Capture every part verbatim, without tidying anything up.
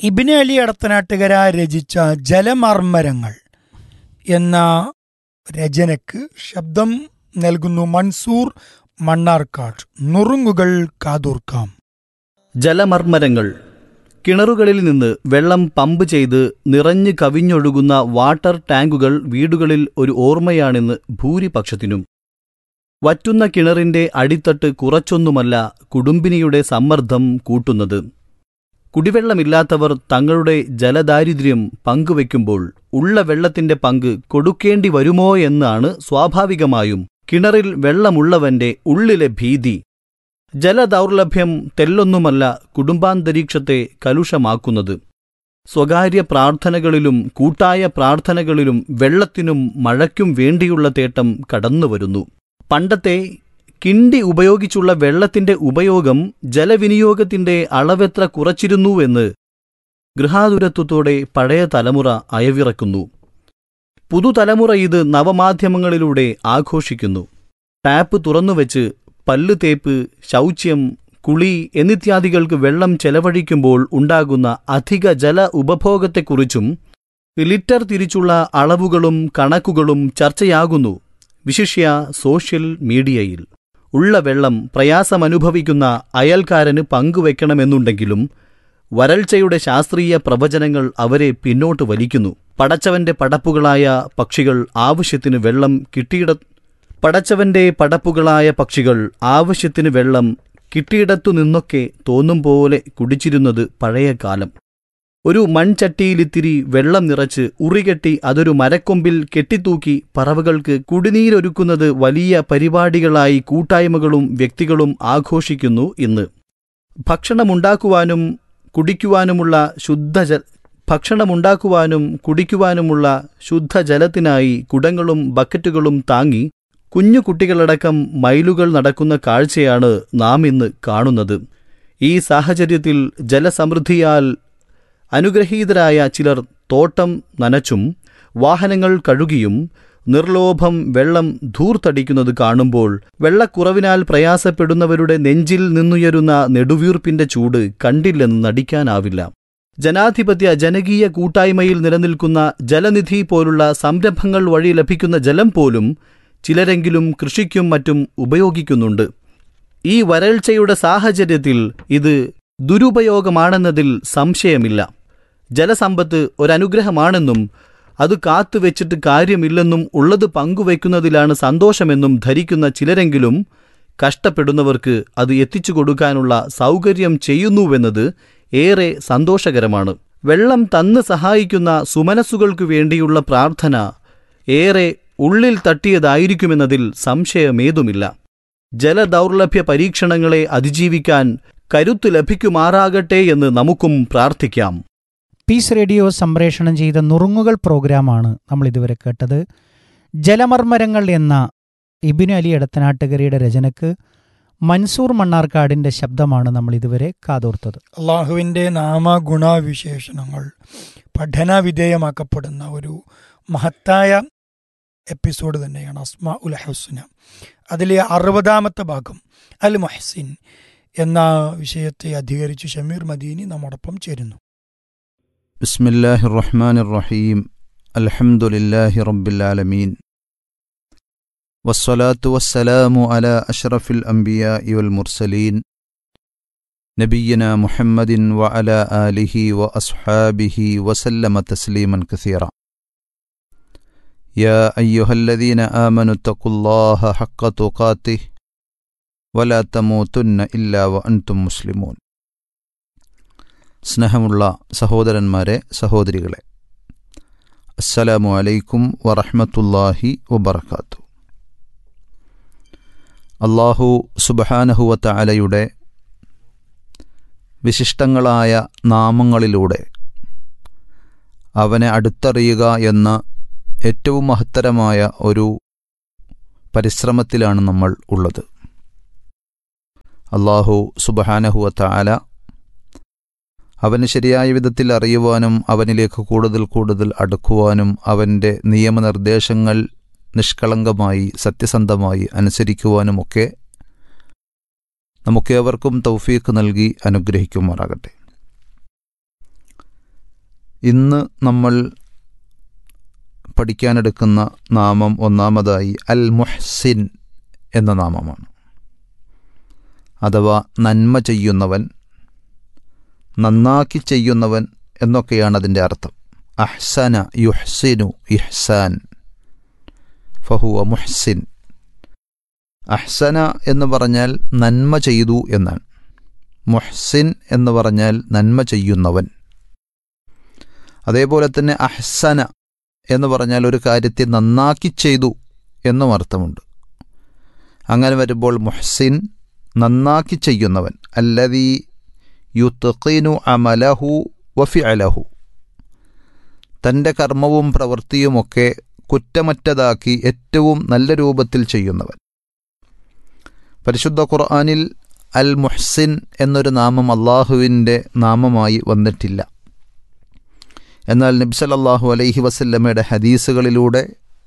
ഇബ്നു അലി എടത്തനാട്ടുകര രചിച്ച ജലമർമ്മരങ്ങൾ എന്ന രചനയ്ക്ക് ശബ്ദം നൽകുന്നു മൻസൂർ മണ്ണാർക്കാട്. നുറുങ്ങുകൾ കാതോർക്കാം. ജലമർമ്മരങ്ങൾ കിണറുകളിൽ നിന്ന് വെള്ളം പമ്പ് ചെയ്ത് നിറഞ്ഞു കവിഞ്ഞൊഴുകുന്ന വാട്ടർ ടാങ്കുകൾ വീടുകളിൽ ഒരു ഓർമ്മയാണെന്ന് ഭൂരിപക്ഷത്തിനും. വറ്റുന്ന കിണറിന്റെ അടിത്തട്ട് കുറച്ചൊന്നുമല്ല കുടുംബിനിയുടെ സമ്മർദ്ദം കൂട്ടുന്നത്. കുടിവെള്ളമില്ലാത്തവർ തങ്ങളുടെ ജലദാരിദ്ര്യം പങ്കുവെക്കുമ്പോൾ ഉള്ള വെള്ളത്തിന്റെ പങ്ക് കൊടുക്കേണ്ടി വരുമോ എന്നാണ് സ്വാഭാവികമായും കിണറിൽ വെള്ളമുള്ളവന്റെ ഉള്ളിലെ ഭീതി. ജലദൗർലഭ്യം തെല്ലൊന്നുമല്ല കുടുംബാന്തരീക്ഷത്തെ കലുഷമാക്കുന്നത്. സ്വകാര്യ പ്രാർത്ഥനകളിലും കൂട്ടായ പ്രാർത്ഥനകളിലും വെള്ളത്തിനും മഴയ്ക്കും വേണ്ടിയുള്ള തേട്ടം കടന്നുവരുന്നു. പണ്ടത്തെ കിണ്ടി ഉപയോഗിച്ചുള്ള വെള്ളത്തിന്റെ ഉപയോഗം ജലവിനിയോഗത്തിന്റെ അളവെത്ര കുറച്ചിരുന്നുവെന്ന് ഗൃഹാതുരത്വത്തോടെ പഴയ തലമുറ അയവിറക്കുന്നു. പുതുതലമുറ ഇത് നവമാധ്യമങ്ങളിലൂടെ ആഘോഷിക്കുന്നു. ടാപ്പ് തുറന്നുവെച്ച് പല്ല് തേപ്പ്, ശൗച്യം, കുളി എന്നിത്യാദികൾക്ക് വെള്ളം ചെലവഴിക്കുമ്പോൾ ഉണ്ടാകുന്ന അധിക ജല ഉപഭോഗത്തെക്കുറിച്ചും ലിറ്റർ തിരിച്ചുള്ള അളവുകളും കണക്കുകളും ചർച്ചയാകുന്നു, വിശിഷ്യ സോഷ്യൽ മീഡിയയിൽ. ഉള്ള വെള്ളം പ്രയാസമനുഭവിക്കുന്ന അയൽക്കാരന് പങ്കുവെക്കണമെന്നുണ്ടെങ്കിലും വരൾച്ചയുടെ ശാസ്ത്രീയ പ്രവചനങ്ങൾ അവരെ പിന്നോട്ട് വലിക്കുന്നു. പടച്ചവന്റെ പടപ്പുകളായ പക്ഷികൾ ആവശ്യത്തിന് വെള്ളം കിട്ടിയിട പടച്ചവന്റെ പടപ്പുകളായ പക്ഷികൾ ആവശ്യത്തിന് വെള്ളം കിട്ടിയിടത്തു നിന്നൊക്കെ തോന്നും പോലെ കുടിച്ചിരുന്നത് പഴയ കാലം. ഒരു മൺചട്ടിയിലിത്തിരി വെള്ളം നിറച്ച് ഉറികെട്ടി അതൊരു മരക്കൊമ്പിൽ കെട്ടിത്തൂക്കി പറവകൾക്ക് കുടിനീരൊരുക്കുന്നത് വലിയ പരിപാടികളായി കൂട്ടായ്മകളും വ്യക്തികളും ആഘോഷിക്കുന്നു ഇന്ന്. ഭക്ഷണമുണ്ടാക്കുവാനും കുടിക്കുവാനുമുള്ള ശുദ്ധജ ഭക്ഷണമുണ്ടാക്കുവാനും കുടിക്കുവാനുമുള്ള ശുദ്ധജലത്തിനായി കുടങ്ങളും ബക്കറ്റുകളും താങ്ങി കുഞ്ഞു കുട്ടികളടക്കം മൈലുകൾ നടക്കുന്ന കാഴ്ചയാണ് നാം ഇന്ന് കാണുന്നത്. ഈ സാഹചര്യത്തിൽ ജലസമൃദ്ധിയാൽ അനുഗ്രഹീതരായ ചിലർ തോട്ടം നനച്ചും വാഹനങ്ങൾ കഴുകിയും നിർലോഭം വെള്ളം ധൂർത്തടിക്കുന്നത് കാണുമ്പോൾ വെള്ളക്കുറവിനാൽ പ്രയാസപ്പെടുന്നവരുടെ നെഞ്ചിൽ നിന്നുയരുന്ന നെടുവീർപ്പിന്റെ ചൂട് കണ്ടില്ലെന്ന് നടിക്കാനാവില്ല. ജനാധിപത്യ ജനകീയ കൂട്ടായ്മയിൽ നിലനിൽക്കുന്ന ജലനിധി പോലുള്ള സംരംഭങ്ങൾ വഴി ലഭിക്കുന്ന ജലം പോലും ചിലരെങ്കിലും കൃഷിക്കും മറ്റും ഉപയോഗിക്കുന്നുണ്ട്. ഈ വരൾച്ചയുടെ സാഹചര്യത്തിൽ ഇത് ദുരുപയോഗമാണെന്നതിൽ സംശയമില്ല. ജലസമ്പത്ത് ഒരനുഗ്രഹമാണെന്നും അത് കാത്തുവെച്ചിട്ട് കാര്യമില്ലെന്നും ഉള്ളത് പങ്കുവയ്ക്കുന്നതിലാണ് സന്തോഷമെന്നും ധരിക്കുന്ന ചിലരെങ്കിലും കഷ്ടപ്പെടുന്നവർക്ക് അത് എത്തിച്ചു കൊടുക്കാനുള്ള സൗകര്യം ചെയ്യുന്നുവെന്നത് ഏറെ സന്തോഷകരമാണ്. വെള്ളം തന്ന് സഹായിക്കുന്ന സുമനസ്സുകൾക്കു വേണ്ടിയുള്ള പ്രാർത്ഥന ഏറെ ഉള്ളിൽ തട്ടിയതായിരിക്കുമെന്നതിൽ സംശയമേതുമില്ല. ജലദൗർലഭ്യ പരീക്ഷണങ്ങളെ അതിജീവിക്കാൻ കരുത്തു ലഭിക്കുമാറാകട്ടെ എന്ന് നമുക്കും പ്രാർത്ഥിക്കാം. പീസ് റേഡിയോ സംപ്രേഷണം ചെയ്ത നുറുങ്ങുകൾ പ്രോഗ്രാമാണ് നമ്മൾ ഇതുവരെ കേട്ടത്. ജലമർമ്മരങ്ങൾ എന്ന ഇബ്നു അലി എടത്തനാട്ടുകരയുടെ രചനയ്ക്ക് മൻസൂർ മണ്ണാർക്കാടിൻ്റെ ശബ്ദമാണ് നമ്മൾ ഇതുവരെ കാതോർത്തത്. അള്ളാഹുവിൻ്റെ നാമഗുണവിശേഷണങ്ങൾ പഠനവിധേയമാക്കപ്പെടുന്ന ഒരു മഹത്തായ എപ്പിസോഡ് തന്നെയാണ് അസ്മാ ഉൽ ഹുസ്ന. അതിലെ അറുപതാമത്തെ ഭാഗം അൽ മുഹ്സിൻ എന്ന വിഷയത്തെ അധികരിച്ച് ഷമീർ മദീനി നമ്മോടൊപ്പം ചേരുന്നു. ബിസ്മില്ലാഹിർ റഹ്മാനിർ റഹീം. അൽഹംദുലില്ലാഹി റബ്ബിൽ ആലമീൻ. വസ്സലാത്തു വസ്സലാമു അലാ അഷ്റഫിൽ അംബിയാഇ വൽ മുർസലീൻ നബിയ്യിനാ മുഹമ്മദിൻ വഅലാ ആലിഹി വഅസ്ഹാബിഹി വസല്ലമ തസ്ലീമൻ കസീറ. യാ അയ്യുഹല്ലദീന ആമനു തഖുല്ലാഹ ഹഖ്ക തുഖാതിഹി വലാ തമൂതുന്ന ഇല്ലാ വഅൻതും മുസ്ലിമൂൻ. സ്നേഹമുള്ള സഹോദരന്മാരെ, സഹോദരികളെ, അസ്സലാമു അലൈക്കും വറഹ്മത്തുള്ളാഹി വബറകാതുഹു. അല്ലാഹു സുബ്ഹാനഹു വ തആലയുടെ വിശിഷ്ടങ്ങളായ നാമങ്ങളിലൂടെ അവനെ അടുത്തറിയുക എന്ന ഏറ്റവും മഹത്തരമായ ഒരു പരിശ്രമത്തിലാണ് നമ്മൾ ഉള്ളത്. അല്ലാഹു സുബ്ഹാനഹു വ തആല അവന് ശരിയായ വിധത്തിൽ അറിയുവാനും അവനിലേക്ക് കൂടുതൽ കൂടുതൽ അടുക്കുവാനും അവൻ്റെ നിയമനിർദ്ദേശങ്ങൾ നിഷ്കളങ്കമായി സത്യസന്ധമായി അനുസരിക്കുവാനുമൊക്കെ നമുക്കേവർക്കും തൗഫീഖ് നൽകി അനുഗ്രഹിക്കുമാറാകട്ടെ. ഇന്ന് നമ്മൾ പഠിക്കാനെടുക്കുന്ന നാമം ഒന്നാമതായി അൽ മുഹ്സിൻ എന്ന നാമമാണ്. അഥവാ നന്മ ചെയ്യുന്നവൻ, നന്നാക്കി ചെയ്യുന്നവൻ എന്നൊക്കെയാണ് അതിൻ്റെ അർത്ഥം. അഹ്സന യുഹ്സിനു ഇഹ്സാൻ ഫഹുവ മുഹ്സിൻ. അഹ്സന എന്ന് പറഞ്ഞാൽ നന്മ ചെയ്തു എന്നാണ്. മുഹ്സിൻ എന്ന് പറഞ്ഞാൽ നന്മ ചെയ്യുന്നവൻ. അതേപോലെ തന്നെ അഹ്സന എന്ന് പറഞ്ഞാൽ ഒരു കാര്യത്തെ നന്നാക്കി ചെയ്തു എന്നും അർത്ഥമുണ്ട്. അങ്ങനെ വരുമ്പോൾ മുഹ്സിൻ നന്നാക്കി ചെയ്യുന്നവൻ, അല്ലദീ യുത്ഖിനു അമലഹു വഫിഅലഹു, തൻ്റെ കർമ്മവും പ്രവൃത്തിയുമൊക്കെ കുറ്റമറ്റതാക്കി ഏറ്റവും നല്ല രൂപത്തിൽ ചെയ്യുന്നവൻ. പരിശുദ്ധ ഖുർആനിൽ അൽ മുഹ്സിൻ എന്നൊരു നാമം അള്ളാഹുവിൻ്റെ നാമമായി വന്നിട്ടില്ല. എന്നാൽ നബി സല്ലല്ലാഹു അലൈഹി വസല്ലമയുടെ ഹദീസുകളിലൂടെ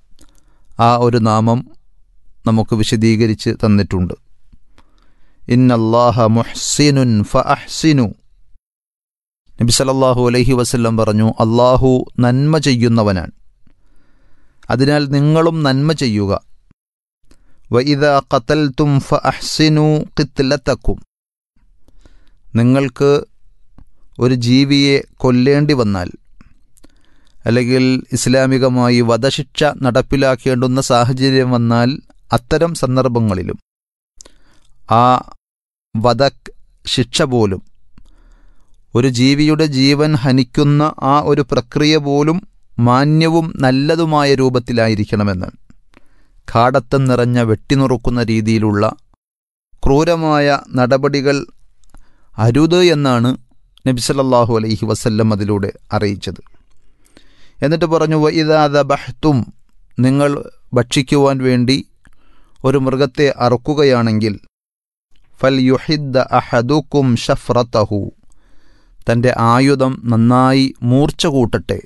ആ ഒരു നാമം നമുക്ക് വിശദീകരിച്ച് തന്നിട്ടുണ്ട്. ഇന്നല്ലാഹ മുഹ്സിനുൻ ഫഅഹ്സിനു. നബി സല്ലല്ലാഹു അലൈഹി വസല്ലം പറഞ്ഞു, അള്ളാഹു നന്മ ചെയ്യുന്നവനാണ്, അതിനാൽ നിങ്ങളും നന്മ ചെയ്യുക. വഇദാ ഖതൽതും ഫഅഹ്സിനു ഖിത്ലതകും. നിങ്ങൾക്ക് ഒരു ജീവിയെ കൊല്ലേണ്ടി വന്നാൽ, അല്ലെങ്കിൽ ഇസ്ലാമികമായി വധശിക്ഷ നടപ്പിലാക്കേണ്ടുന്ന സാഹചര്യം വന്നാൽ, അത്തരം സന്ദർഭങ്ങളിലും ആ വധ ശിക്ഷ പോലും, ഒരു ജീവിയുടെ ജീവൻ ഹനിക്കുന്ന ആ ഒരു പ്രക്രിയ പോലും മാന്യവും നല്ലതുമായ രൂപത്തിലായിരിക്കണമെന്ന്. കാടത്തം നിറഞ്ഞ വെട്ടിനുറുക്കുന്ന രീതിയിലുള്ള ക്രൂരമായ നടപടികൾ അരുത് എന്നാണ് നബി സല്ലല്ലാഹു അലൈഹി വസല്ലം അതിലൂടെ അറിയിച്ചത്. എന്നിട്ട് പറഞ്ഞു, വഇദാ ദബഹ്തും, നിങ്ങൾ ഭക്ഷിക്കുവാൻ വേണ്ടി ഒരു മൃഗത്തെ അറുക്കുകയാണെങ്കിൽ, ഫൽ യുഹിദ്ദ അഹദുക്കും ഷഫ്റതഹു, തൻ്റെ ആയുധം നന്നായി മൂർച്ച കൂട്ടട്ടെ.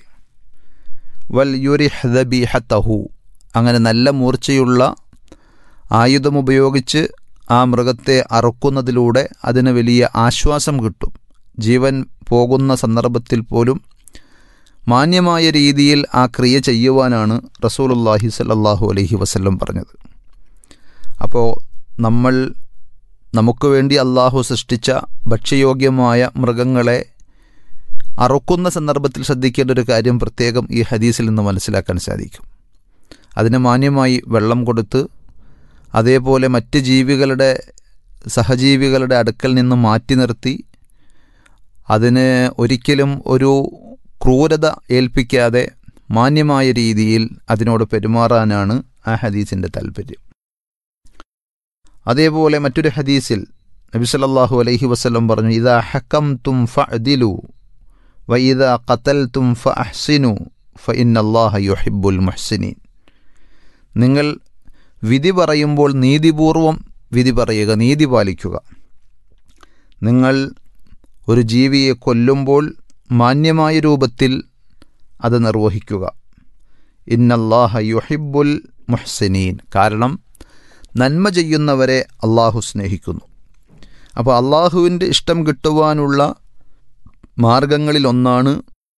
വൽ യുരിഹ് ദബീഹതഹു, അങ്ങനെ നല്ല മൂർച്ചയുള്ള ആയുധമുപയോഗിച്ച് ആ മൃഗത്തെ അറുക്കുന്നതിലൂടെ അതിന് വലിയ ആശ്വാസം കിട്ടും. ജീവൻ പോകുന്ന സന്ദർഭത്തിൽ പോലും മാന്യമായ രീതിയിൽ ആ ക്രിയ ചെയ്യുവാനാണ് റസൂലുള്ളാഹി സ്വല്ലല്ലാഹു അലൈഹി വസല്ലം പറഞ്ഞത്. അപ്പോൾ നമ്മൾ നമുക്ക് വേണ്ടി അള്ളാഹു സൃഷ്ടിച്ച ഭക്ഷ്യയോഗ്യമായ മൃഗങ്ങളെ അറുക്കുന്ന സന്ദർഭത്തിൽ ശ്രദ്ധിക്കേണ്ട ഒരു കാര്യം പ്രത്യേകം ഈ ഹദീസിൽ നിന്ന് മനസ്സിലാക്കാൻ സാധിക്കും. അതിന് മാന്യമായി വെള്ളം കൊടുത്ത്, അതേപോലെ മറ്റ് ജീവികളുടെ സഹജീവികളുടെ അടുക്കൽ നിന്ന് മാറ്റി നിർത്തി, അതിന് ഒരിക്കലും ഒരു ക്രൂരത ഏൽപ്പിക്കാതെ മാന്യമായ രീതിയിൽ അതിനോട് പെരുമാറാനാണ് ആ ഹദീസിൻ്റെ താല്പര്യം. അതേപോലെ മറ്റൊരു ഹദീസിൽ നബി സല്ലല്ലാഹു അലൈഹി വസല്ലം പറഞ്ഞു, ഇദാ ഹകംതും ഫഅദിലു വഇദാ ഖതൽതും ഫഅഹ്സിനു ഫഇന്നല്ലാഹ യുഹിബ്ബുൽ മുഹ്സിനീൻ. നിങ്ങൾ വിധി പറയുമ്പോൾ നീതിപൂർവം വിധി പറയുക, നീതി പാലിക്കുക. നിങ്ങൾ ഒരു ജീവിയെ കൊല്ലുമ്പോൾ മാന്യമായ രൂപത്തിൽ അത് നിർവഹിക്കുക. ഇന്നല്ലാഹ യുഹിബ്ബുൽ മുഹ്സിനീൻ, കാരണം നന്മ ചെയ്യുന്നവരെ അള്ളാഹു സ്നേഹിക്കുന്നു. അപ്പോൾ അള്ളാഹുവിൻ്റെ ഇഷ്ടം കിട്ടുവാനുള്ള മാർഗങ്ങളിലൊന്നാണ്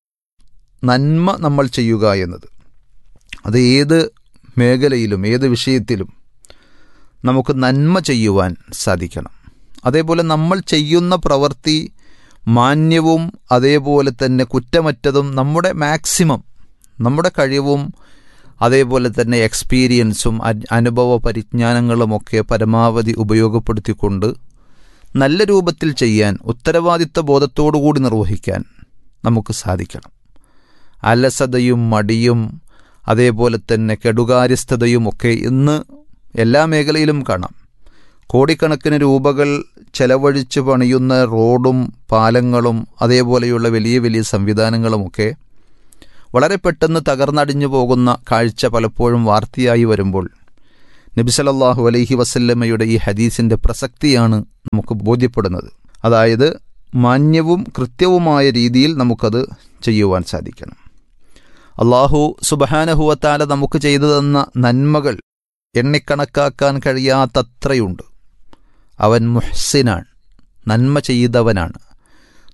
നന്മ നമ്മൾ ചെയ്യുക എന്നത്. അത് ഏത് മേഖലയിലും ഏത് വിഷയത്തിലും നമുക്ക് നന്മ ചെയ്യുവാൻ സാധിക്കണം. അതേപോലെ നമ്മൾ ചെയ്യുന്ന പ്രവൃത്തി മാന്യവും അതേപോലെ തന്നെ കുറ്റമറ്റതും, നമ്മുടെ മാക്സിമം, നമ്മുടെ കഴിവും അതേപോലെ തന്നെ എക്സ്പീരിയൻസും അനുഭവ പരിജ്ഞാനങ്ങളുമൊക്കെ പരമാവധി ഉപയോഗപ്പെടുത്തിക്കൊണ്ട് നല്ല രൂപത്തിൽ ചെയ്യാൻ, ഉത്തരവാദിത്ത ബോധത്തോടുകൂടി നിർവഹിക്കാൻ നമുക്ക് സാധിക്കണം. അലസതയും മടിയും അതേപോലെ തന്നെ കെടുകാര്യസ്ഥതയും ഒക്കെ ഇന്ന് എല്ലാ മേഖലയിലും കാണാം. കോടിക്കണക്കിന് രൂപകൾ ചെലവഴിച്ച് പണിയുന്ന റോഡും പാലങ്ങളും അതേപോലെയുള്ള വലിയ വലിയ സംവിധാനങ്ങളുമൊക്കെ വളരെ പെട്ടെന്ന് തകർന്നടിഞ്ഞു പോകുന്ന കാഴ്ച പലപ്പോഴും വാർത്തയായി വരുമ്പോൾ നബി സല്ലല്ലാഹു അലൈഹി വസല്ലമയുടെ ഈ ഹദീസിൻ്റെ പ്രസക്തിയാണ് നമുക്ക് ബോധ്യപ്പെടുന്നത്. അതായത് മാന്യവും കൃത്യവുമായ രീതിയിൽ നമുക്കത് ചെയ്യുവാൻ സാധിക്കണം. അള്ളാഹു സുബ്ഹാനഹു വ തആല നമുക്ക് ചെയ്തു തന്ന നന്മകൾ എണ്ണിക്കണക്കാക്കാൻ കഴിയാത്തത്രയുണ്ട്. അവൻ മുഹ്സിനാണ്, നന്മ ചെയ്തവനാണ്.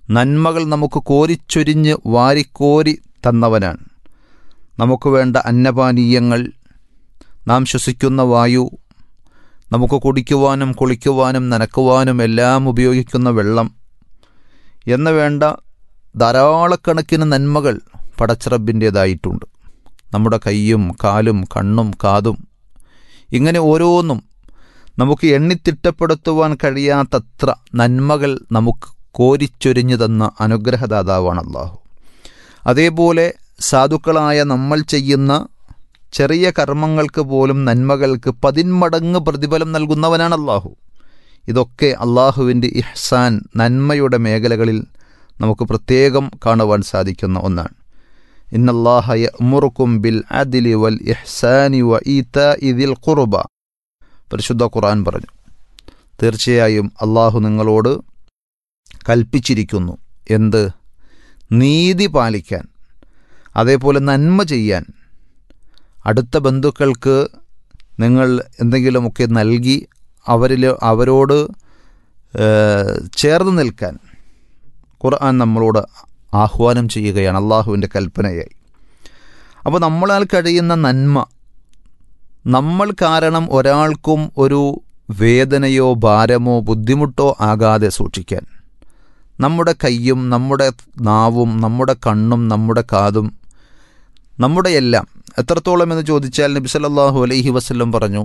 നന്മകൾ നമുക്ക് കോരിച്ചൊരിഞ്ഞ് വാരിക്കോരി തന്നവനാണ്. നമുക്ക് വേണ്ട അന്നപാനീയങ്ങൾ, നാം ശ്വസിക്കുന്ന വായു, നമുക്ക് കുടിക്കുവാനും കുളിക്കുവാനും നനക്കുവാനും എല്ലാം ഉപയോഗിക്കുന്ന വെള്ളം എന്ന് വേണ്ട ധാരാളക്കണക്കിന് നന്മകൾ പടച്ചിറബിൻ്റേതായിട്ടുണ്ട്. നമ്മുടെ കൈയും കാലും കണ്ണും കാതും ഇങ്ങനെ ഓരോന്നും നമുക്ക് എണ്ണിത്തിട്ടപ്പെടുത്തുവാൻ കഴിയാത്തത്ര നന്മകൾ നമുക്ക് കോരിച്ചൊരിഞ്ഞു തന്ന അനുഗ്രഹദാതാവാണ് അല്ലാഹു. അതേപോലെ സാധുക്കളായ നമ്മൾ ചെയ്യുന്ന ചെറിയ കർമ്മങ്ങൾക്ക് പോലും നന്മകൾക്ക് പതിന്മടങ്ങ് പ്രതിഫലം നൽകുന്നവനാണ് അല്ലാഹു. ഇതൊക്കെ അള്ളാഹുവിൻ്റെ ഇഹ്സാൻ, നന്മയുടെ മേഖലകളിൽ നമുക്ക് പ്രത്യേകം കാണുവാൻ സാധിക്കുന്ന ഒന്നാണ്. ഇന്നല്ലാഹ യഅ്മുറുക്കും ബിൽ അദ്ലി വൽ ഇഹ്സാനി വ ഈതാഇ ദിൽ ഖുർബ. പരിശുദ്ധ ഖുർആൻ പറഞ്ഞു, തീർച്ചയായും അള്ളാഹു നിങ്ങളോട് കൽപ്പിച്ചിരിക്കുന്നു. എന്ത്? നീതി പാലിക്കാൻ, അതേപോലെ നന്മ ചെയ്യാൻ, അടുത്ത ബന്ധുക്കൾക്ക് നിങ്ങൾ എന്തെങ്കിലുമൊക്കെ നൽകി അവരിൽ അവരോട് ചേർന്ന് നിൽക്കാൻ ഖുർആൻ നമ്മളോട് ആഹ്വാനം ചെയ്യുകയാണ്, അള്ളാഹുവിൻ്റെ കൽപ്പനയായി. അപ്പോൾ നമ്മളാൽ കഴിയുന്ന നന്മ, നമ്മൾ കാരണം ഒരാൾക്കും ഒരു വേദനയോ ഭാരമോ ബുദ്ധിമുട്ടോ ആകാതെ സൂക്ഷിക്കാൻ നമ്മുടെ കയ്യും നമ്മുടെ നാവും നമ്മുടെ കണ്ണും നമ്മുടെ കാതും നമ്മുടെ എല്ലാം എത്രത്തോളം എന്ന് ചോദിച്ചാൽ നബി സല്ലല്ലാഹു അലൈഹി വസല്ലം പറഞ്ഞു,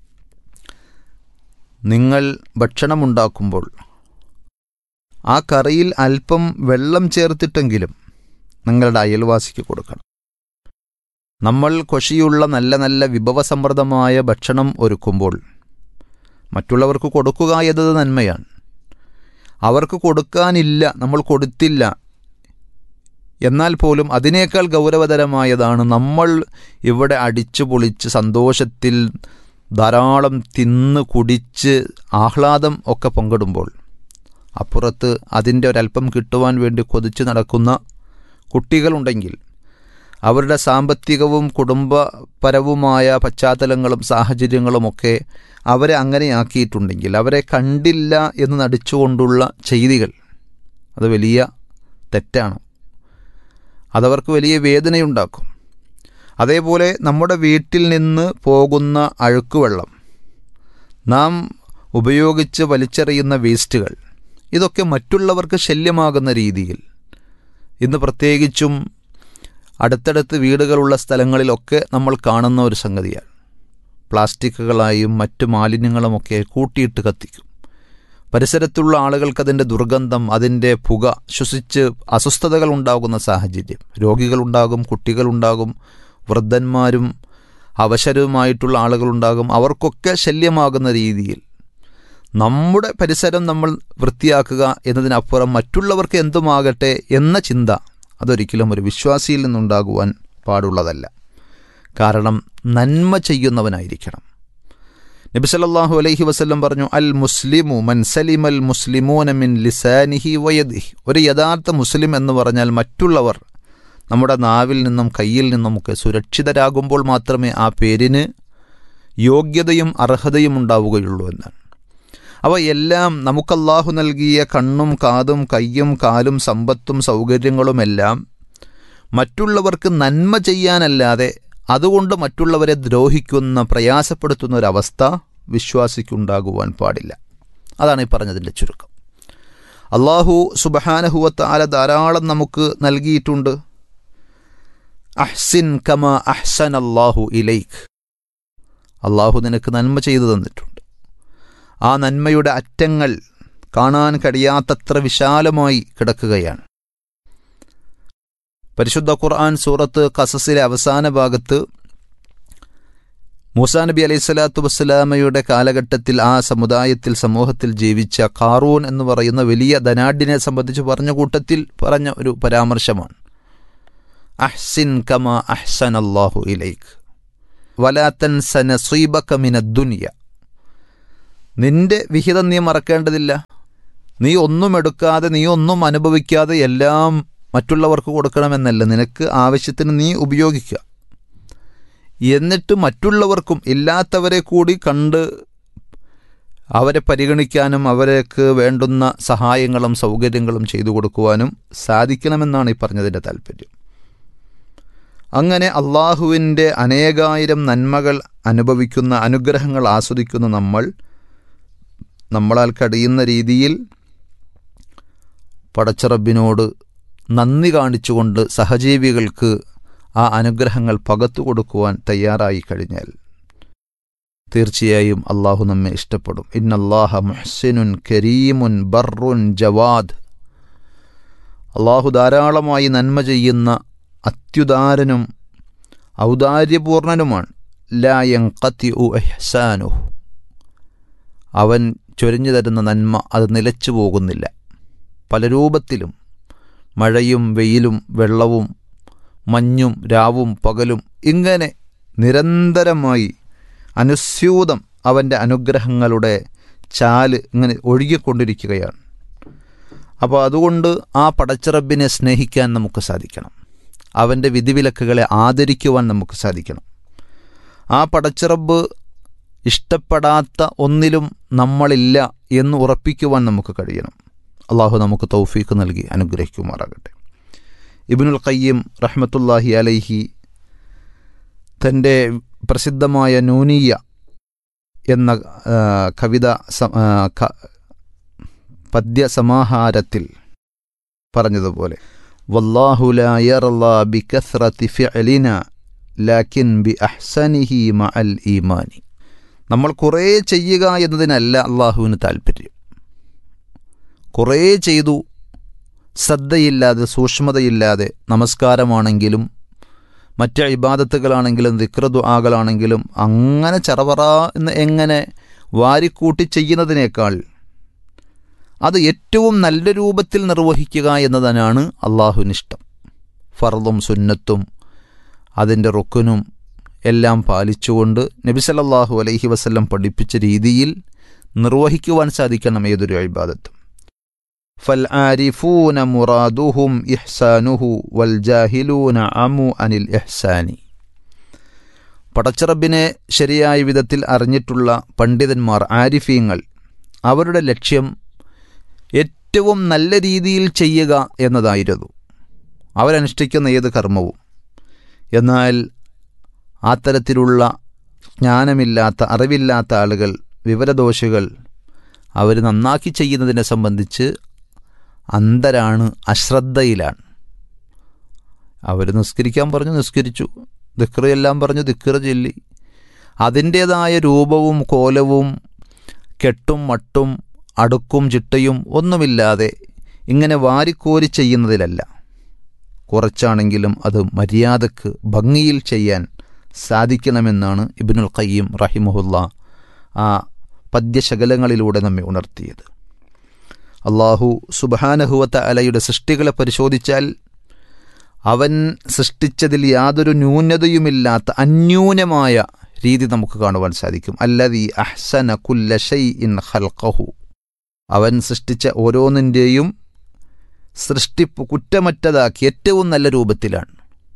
നിങ്ങൾ ഭക്ഷണമുണ്ടാക്കുമ്പോൾ ആ കറിയിൽ അല്പം വെള്ളം ചേർത്തിട്ടെങ്കിലും നിങ്ങളുടെ അയൽവാസിക്ക് കൊടുക്കണം. നമ്മൾ കൊഷിയുള്ള നല്ല നല്ല വിഭവസമൃദ്ധമായ ഭക്ഷണം ഒരുക്കുമ്പോൾ മറ്റുള്ളവർക്ക് കൊടുക്കുക എന്നത് നന്മയാണ്. അവർക്ക് കൊടുക്കാനില്ല, നമ്മൾ കൊടുത്തില്ല, എന്നാൽ പോലും അതിനേക്കാൾ ഗൗരവതരമായതാണ് നമ്മൾ ഇവിടെ അടിച്ചു പൊളിച്ച് സന്തോഷത്തിൽ ധാരാളം തിന്ന് കുടിച്ച് ആഹ്ലാദം ഒക്കെ പങ്കിടുമ്പോൾ അപ്പുറത്ത് അതിൻ്റെ ഒരല്പം കിട്ടുവാൻ വേണ്ടി കൊതിച്ച് നടക്കുന്ന കുട്ടികളുണ്ടെങ്കിൽ അവരുടെ സാമ്പത്തികവും കുടുംബപരവുമായ പശ്ചാത്തലങ്ങളും സാഹചര്യങ്ങളുമൊക്കെ അവരെ അങ്ങനെയാക്കിയിട്ടുണ്ടെങ്കിൽ, അവരെ കണ്ടില്ല എന്ന് നടിച്ചുകൊണ്ടുള്ള ചെയ്തികൾ, അത് വലിയ തെറ്റാണ്. അതവർക്ക് വലിയ വേദനയുണ്ടാക്കും. അതേപോലെ നമ്മുടെ വീട്ടിൽ നിന്ന് പോകുന്ന അഴുക്കുവെള്ളം, നാം ഉപയോഗിച്ച് വലിച്ചെറിയുന്ന വേസ്റ്റുകൾ, ഇതൊക്കെ മറ്റുള്ളവർക്ക് ശല്യമാകുന്ന രീതിയിൽ ഇന്ന് പ്രത്യേകിച്ചും അടുത്തടുത്ത് വീടുകളുള്ള സ്ഥലങ്ങളിലൊക്കെ നമ്മൾ കാണുന്ന ഒരു സംഗതിയാണ്. പ്ലാസ്റ്റിക്കുകളായും മറ്റു മാലിന്യങ്ങളുമൊക്കെ കൂട്ടിയിട്ട് കത്തിക്കും. പരിസരത്തുള്ള ആളുകൾക്കതിൻ്റെ ദുർഗന്ധം, അതിൻ്റെ പുക ശ്വസിച്ച് അസ്വസ്ഥതകൾ ഉണ്ടാകുന്ന സാഹചര്യം. രോഗികളുണ്ടാകും, കുട്ടികളുണ്ടാകും, വൃദ്ധന്മാരും അവശരുമായിട്ടുള്ള ആളുകളുണ്ടാകും. അവർക്കൊക്കെ ശല്യമാകുന്ന രീതിയിൽ നമ്മുടെ പരിസരം നമ്മൾ വൃത്തിയാക്കുക എന്നതിനപ്പുറം മറ്റുള്ളവർക്ക് എന്തുമാകട്ടെ എന്ന ചിന്ത അതൊരിക്കലും ഒരു വിശ്വാസിയിൽ നിന്നുണ്ടാകുവാൻ പാടുള്ളതല്ല. കാരണം നന്മ ചെയ്യുന്നവനായിരിക്കണം. നബി സല്ലല്ലാഹു അലൈഹി വസല്ലം പറഞ്ഞു, അൽ മുസ്ലിമു മൻ സലിമൽ മുസ്ലിമൂന മിൻ ലിസാനിഹി വയദിഹി. ഒരു യഥാർത്ഥ മുസ്ലിം എന്ന് പറഞ്ഞാൽ മറ്റുള്ളവർ നമ്മുടെ നാവിൽ നിന്നും കയ്യിൽ നിന്നുമൊക്കെ സുരക്ഷിതരാകുമ്പോൾ മാത്രമേ ആ പേരിന് യോഗ്യതയും അർഹതയും ഉണ്ടാവുകയുള്ളൂ എന്നാണ്. അവ എല്ലാം നമുക്കല്ലാഹു നൽകിയ കണ്ണും കാതും കയ്യും കാലും സമ്പത്തും സൗകര്യങ്ങളുമെല്ലാം മറ്റുള്ളവർക്ക് നന്മ ചെയ്യാനല്ലാതെ അതുകൊണ്ട് മറ്റുള്ളവരെ ദ്രോഹിക്കുന്ന, പ്രയാസപ്പെടുത്തുന്ന ഒരവസ്ഥ വിശ്വാസിക്കുണ്ടാകുവാൻ പാടില്ല. അതാണ് ഈ പറഞ്ഞതിൻ്റെ ചുരുക്കം. അല്ലാഹു സുബ്ഹാനഹു വ തആല ധാരാളം നമുക്ക് നൽകിയിട്ടുണ്ട്. അഹ്സിൻ കമാ അഹ്സനല്ലാഹു ഇലൈക്. അല്ലാഹു നിനക്ക് നന്മ ചെയ്തു തന്നിട്ടുണ്ട്. ആ നന്മയുടെ അറ്റങ്ങൾ കാണാൻ കഴിയാത്തത്ര വിശാലമായി കിടക്കുകയാണ്. പരിശുദ്ധ ഖുർആൻ സൂറത്ത് ഖസസിലെ അവസാന ഭാഗത്ത് മൂസാ നബി അലൈഹി സ്വലാത്തു വസ്സലാമയുടെ കാലഘട്ടത്തിൽ ആ സമുദായത്തിൽ സമൂഹത്തിൽ ജീവിച്ച ഖാറൂൻ എന്ന് പറയുന്ന വലിയ ധനാഢ്യനെ സംബന്ധിച്ച് പറഞ്ഞ കൂട്ടത്തിൽ പറഞ്ഞ ഒരു പരാമർശമാണ്, അഹ്സിൻ കമാ അഹ്സനല്ലാഹു ഇലൈക് വലാ തൻസ നസീബക മിനദ്ദുനിയ. നിന്റെ വിഹിതം നീ മറക്കേണ്ടതില്ല. നീ ഒന്നും എടുക്കാതെ, നീ ഒന്നും അനുഭവിക്കാതെ എല്ലാം മറ്റുള്ളവർക്ക് കൊടുക്കണമെന്നല്ല. നിനക്ക് ആവശ്യത്തിന് നീ ഉപയോഗിക്കുക. എന്നിട്ട് മറ്റുള്ളവർക്കും, ഇല്ലാത്തവരെ കൂടി കണ്ട് അവരെ പരിഗണിക്കാനും അവർക്ക് വേണ്ടുന്ന സഹായങ്ങളും സൗകര്യങ്ങളും ചെയ്തു കൊടുക്കുവാനും സാധിക്കണമെന്നാണ് ഈ പറഞ്ഞതിൻ്റെ താല്പര്യം. അങ്ങനെ അള്ളാഹുവിൻ്റെ അനേകായിരം നന്മകൾ അനുഭവിക്കുന്ന, അനുഗ്രഹങ്ങൾ ആസ്വദിക്കുന്ന നമ്മൾ നമ്മളാൽ കഴിയുന്ന രീതിയിൽ പടച്ചറബിനോട് നന്ദി കാണിച്ചുകൊണ്ട് സഹജീവികൾക്ക് ആ അനുഗ്രഹങ്ങൾ പകർത്തു കൊടുക്കുവാൻ തയ്യാറായി കഴിഞ്ഞാൽ തീർച്ചയായും അള്ളാഹു നമ്മെ ഇഷ്ടപ്പെടും. ഇന്നല്ലാഹ മുഹ്സിനുൻ കരീമുൻ ബർറുൻ ജവാദ്. അള്ളാഹു ധാരാളമായി നന്മ ചെയ്യുന്ന അത്യുദാരനും ഔദാര്യപൂർണനുമാണ്. ലാ യൻഖതിഉ ഇഹ്സാനുഹു. അവൻ ചൊരിഞ്ഞു തരുന്ന നന്മ അത് നിലച്ചു പോകുന്നില്ല. പല രൂപത്തിലും മഴയും വെയിലും വെള്ളവും മഞ്ഞും രാവും പകലും ഇങ്ങനെ നിരന്തരമായി അനുസ്യൂതം അവൻ്റെ അനുഗ്രഹങ്ങളുടെ ചാല് ഇങ്ങനെ ഒഴുകിക്കൊണ്ടിരിക്കുകയാണ്. അപ്പോൾ അതുകൊണ്ട് ആ പടച്ചറബിനെ സ്നേഹിക്കാൻ നമുക്ക് സാധിക്കണം. അവൻ്റെ വിധിവിലക്കുകളെ ആദരിക്കുവാൻ നമുക്ക് സാധിക്കണം. ആ പടച്ചറബ് ഇഷ്ടപ്പെടാത്ത ഒന്നിലും നമ്മളില്ല എന്ന് ഉറപ്പിക്കുവാൻ നമുക്ക് കഴിയണം. അള്ളാഹു നമുക്ക് തൗഫീക്ക് നൽകി അനുഗ്രഹിക്കുമാറാകട്ടെ. ഇബ്നുൽ ഖയ്യിം റഹ്മത്തുള്ളാഹി അലൈഹി തൻ്റെ പ്രസിദ്ധമായ നൂനിയ എന്ന കവിത പദ്യസമാഹാരത്തിൽ പറഞ്ഞതുപോലെ, വല്ലാഹു ലാ യർളാ ബികസ്റതി ഫിഅലിനാ ലാകിൻ ബി അഹ്സനിഹി മഅൽ ഈമാനി. നമ്മൾ കുറേ ചെയ്യുക എന്നതിനല്ല അള്ളാഹുവിന് താല്പര്യം. കുറേ ചെയ്തു ശ്രദ്ധയില്ലാതെ സൂക്ഷ്മതയില്ലാതെ നമസ്കാരമാണെങ്കിലും മറ്റ് ഇബാദത്തുകളാണെങ്കിലും ദിക്ർ ദുആകളാണെങ്കിലും അങ്ങനെ ചറവറ എന്ന് എങ്ങനെ വാരിക്കൂട്ടി ചെയ്യുന്നതിനേക്കാൾ അത് ഏറ്റവും നല്ല രൂപത്തിൽ നിർവഹിക്കുക എന്നതിനാണ് അള്ളാഹുവിനിഷ്ടം. ഫർളും സുന്നത്തും അതിൻ്റെ റുക്കുനും എല്ലാം പാലിച്ചുകൊണ്ട് നബി സല്ലല്ലാഹു അലൈഹി വസല്ലം പഠിപ്പിച്ച രീതിയിൽ നിർവഹിക്കുവാൻ സാധിക്കണം ഏതൊരു ഇബാദത്തും. ഫൽ ആരിഫൂന മുറാദുഹും ഇഹ്സാനുഹു വൽ ജാഹിലൂന അമു അനിൽ ഇഹ്സാനി. പടച്ചറബിനെ ശരിയായ വിധത്തിൽ അറിഞ്ഞിട്ടുള്ള പണ്ഡിതന്മാർ, ആരിഫീങ്ങൾ, അവരുടെ ലക്ഷ്യം ഏറ്റവും നല്ല രീതിയിൽ ചെയ്യുക എന്നതായിരുന്നു അവരനുഷ്ഠിക്കുന്ന ഏത് കർമ്മവും. എന്നാൽ ആ തരത്തിലുള്ള ജ്ഞാനമില്ലാത്ത, അറിവില്ലാത്ത ആളുകൾ, വിവരദോഷികൾ, അവർ നന്നാക്കി ചെയ്യുന്നതിനെ സംബന്ധിച്ച് അന്ധരാണ്, അശ്രദ്ധയിലാണ്. അവർ നിസ്കരിക്കാൻ പറഞ്ഞു, നിസ്കരിച്ചു. ദിക്ർ എല്ലാം പറഞ്ഞു, ദിക്ർ ചൊല്ലി. അതിൻ്റേതായ രൂപവും കോലവും കെട്ടും മട്ടും അടുക്കും ചിട്ടയും ഒന്നുമില്ലാതെ ഇങ്ങനെ വാരിക്കോരി ചെയ്യുന്നതിലല്ല. കുറച്ചാണെങ്കിലും അത് മര്യാദക്ക് ഭംഗിയിൽ ചെയ്യാൻ സാധിക്കണമെന്നാണ് ഇബ്നുൽ ഖയ്യിം റഹിമഹുല്ലാ ആ പദ്യശകലങ്ങളിലൂടെ നമ്മെ ഉണർത്തിയത്. അള്ളാഹു സുബ്ഹാനഹു വ തആലയുടെ സൃഷ്ടികളെ പരിശോധിച്ചാൽ അവൻ സൃഷ്ടിച്ചതിൽ യാതൊരു ന്യൂനതയുമില്ലാത്ത അന്യൂനമായ രീതി നമുക്ക് കാണുവാൻ സാധിക്കും. അല്ലദീ അഹ്സന കുല്ല ശൈഇൻ ഖൽഖഹു. അവൻ സൃഷ്ടിച്ച ഓരോന്നിൻ്റെയും സൃഷ്ടിപ്പ് കുറ്റമറ്റതാക്കി ഏറ്റവും നല്ല രൂപത്തിലാണ്.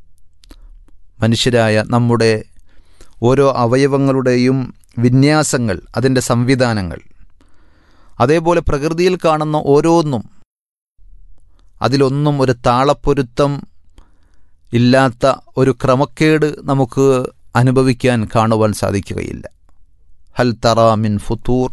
മനുഷ്യരായ നമ്മുടെ ഓരോ അവയവങ്ങളുടെയും വിന്യാസങ്ങൾ, അതിൻ്റെ സംവിധാനങ്ങൾ, അതേപോലെ പ്രകൃതിയിൽ കാണുന്ന ഓരോന്നും അതിലൊന്നും ഒരു താളപ്പൊരുത്തം ഇല്ലാത്ത ഒരു ക്രമക്കേട് നമുക്ക് അനുഭവിക്കാൻ കാണുവാൻ സാധിക്കുകയില്ല. ഹൽ തറാ മിൻ ഫുതൂർ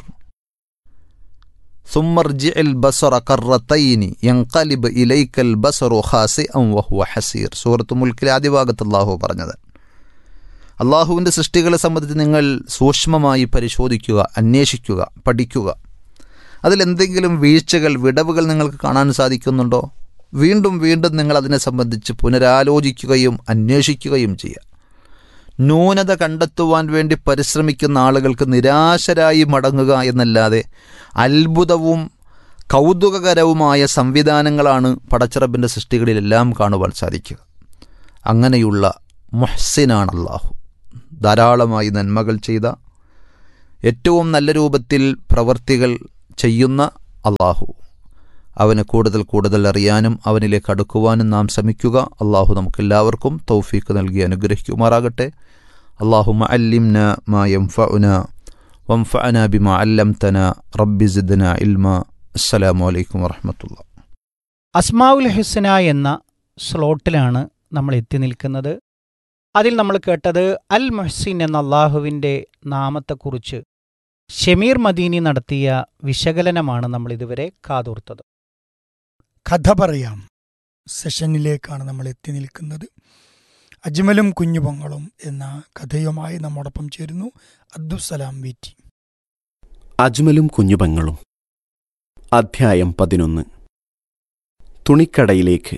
സുമ്മർജിഅൽ ബസറ കറത്തൈനി യൻഖലിബ് ഇലൈക്കൽ ബസറു ഖാസിഅൻ വഹുവ ഹസീർ. സൂറത്തുൽ മുൽക്കിലെ ആദ്യ ഭാഗത്ത് അല്ലാഹു പറഞ്ഞത്. അള്ളാഹുവിൻ്റെ സൃഷ്ടികളെ സംബന്ധിച്ച് നിങ്ങൾ സൂക്ഷ്മമായി പരിശോധിക്കുക, അന്വേഷിക്കുക, പഠിക്കുക. അതിലെന്തെങ്കിലും വീഴ്ചകൾ, വിടവുകൾ നിങ്ങൾക്ക് കാണാൻ സാധിക്കുന്നുണ്ടോ? വീണ്ടും വീണ്ടും നിങ്ങൾ അതിനെ സംബന്ധിച്ച് പുനരാലോചിക്കുകയും അന്വേഷിക്കുകയും ചെയ്യുക. ന്യൂനത കണ്ടെത്തുവാൻ വേണ്ടി പരിശ്രമിക്കുന്ന ആളുകൾക്ക് നിരാശരായി മടങ്ങുക എന്നല്ലാതെ അത്ഭുതവും കൗതുകകരവുമായ സംവിധാനങ്ങളാണ് പടച്ചറബിൻ്റെ സൃഷ്ടികളിലെല്ലാം കാണുവാൻ സാധിക്കുക. അങ്ങനെയുള്ള മുഹ്സിനാണ് അല്ലാഹു. ധാരാളമായി നന്മകൾ ചെയ്ത, ഏറ്റവും നല്ല രൂപത്തിൽ പ്രവർത്തികൾ ചെയ്യുന്ന അല്ലാഹു. അവന് കൂടുതൽ കൂടുതൽ അറിയാനും അവനിലേക്ക് അടുക്കുവാനും നാം ശ്രമിക്കുക. അള്ളാഹു നമുക്കെല്ലാവർക്കും തൗഫീക്ക് നൽകി അനുഗ്രഹിക്കുമാറാകട്ടെ. അല്ലാഹുമ്മ അല്ലിംനാ മാ യൻഫഉനാ വൻഫഅനാ ബിമാ അല്ലംതനാ റബ്ബി സിദ്നാ ഇൽമാ. അസ്സലാമു അലൈക്കും വറഹ്മത്തുള്ളാഹി. അസ്മാഉൽ ഹുസ്ന എന്ന സ്ലോട്ടിലാണ് നമ്മൾ എത്തി നിൽക്കുന്നത്. അതിൽ നമ്മൾ കേട്ടത് അൽ മുഹ്സിൻ എന്ന അള്ളാഹുവിൻ്റെ നാമത്തെക്കുറിച്ച് ഷമീർ മദീനി നടത്തിയ വിശകലനമാണ് നമ്മൾ ഇതുവരെ കാതോർത്തത്. കഥ പറയാം സെഷനിലേക്കാണ് നമ്മൾ എത്തി നിൽക്കുന്നത്. അജ്മലും കുഞ്ഞുപൊങ്ങളും എന്ന കഥയുമായി നമ്മോടൊപ്പം ചേരുന്നു അബ്ദുസ്സലാം വീറ്റി. അജ്മലും കുഞ്ഞുപെങ്ങളും. അധ്യായം പതിനൊന്ന്. തുണിക്കടയിലേക്ക്.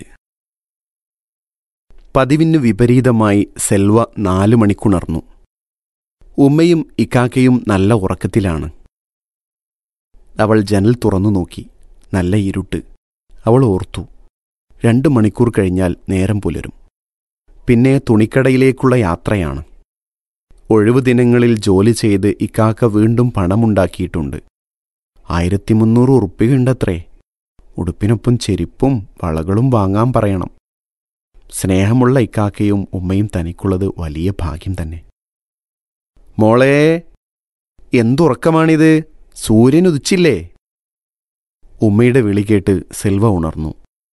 പതിവിനു വിപരീതമായി സെൽവ നാലു മണിക്കുണർന്നു. ഉമ്മയും ഇക്കാക്കയും നല്ല ഉറക്കത്തിലാണ്. അവൾ ജനൽ തുറന്നു നോക്കി. നല്ല ഇരുട്ട്. അവൾ ഓർത്തു, രണ്ടു മണിക്കൂർ കഴിഞ്ഞാൽ നേരം പുലരും. പിന്നെ തുണിക്കടയിലേക്കുള്ള യാത്രയാണ്. ഒഴിവു ദിനങ്ങളിൽ ജോലി ചെയ്ത് ഇക്കാക്ക വീണ്ടും പണമുണ്ടാക്കിയിട്ടുണ്ട്. ആയിരത്തി മുന്നൂറ് ഉറുപ്പികയുണ്ടത്രേ. ഉടുപ്പിനൊപ്പം ചെരിപ്പും വളകളും വാങ്ങാൻ പറയണം. സ്നേഹമുള്ള ഇക്കാക്കയും ഉമ്മയും തനിക്കുള്ളത് വലിയ ഭാഗ്യം തന്നെ. മോളേ, എന്തുറക്കമാണിത്? സൂര്യനുദിച്ചില്ലേ? ഉമ്മയുടെ വിളി കേട്ട് സെൽവ ഉണർന്നു.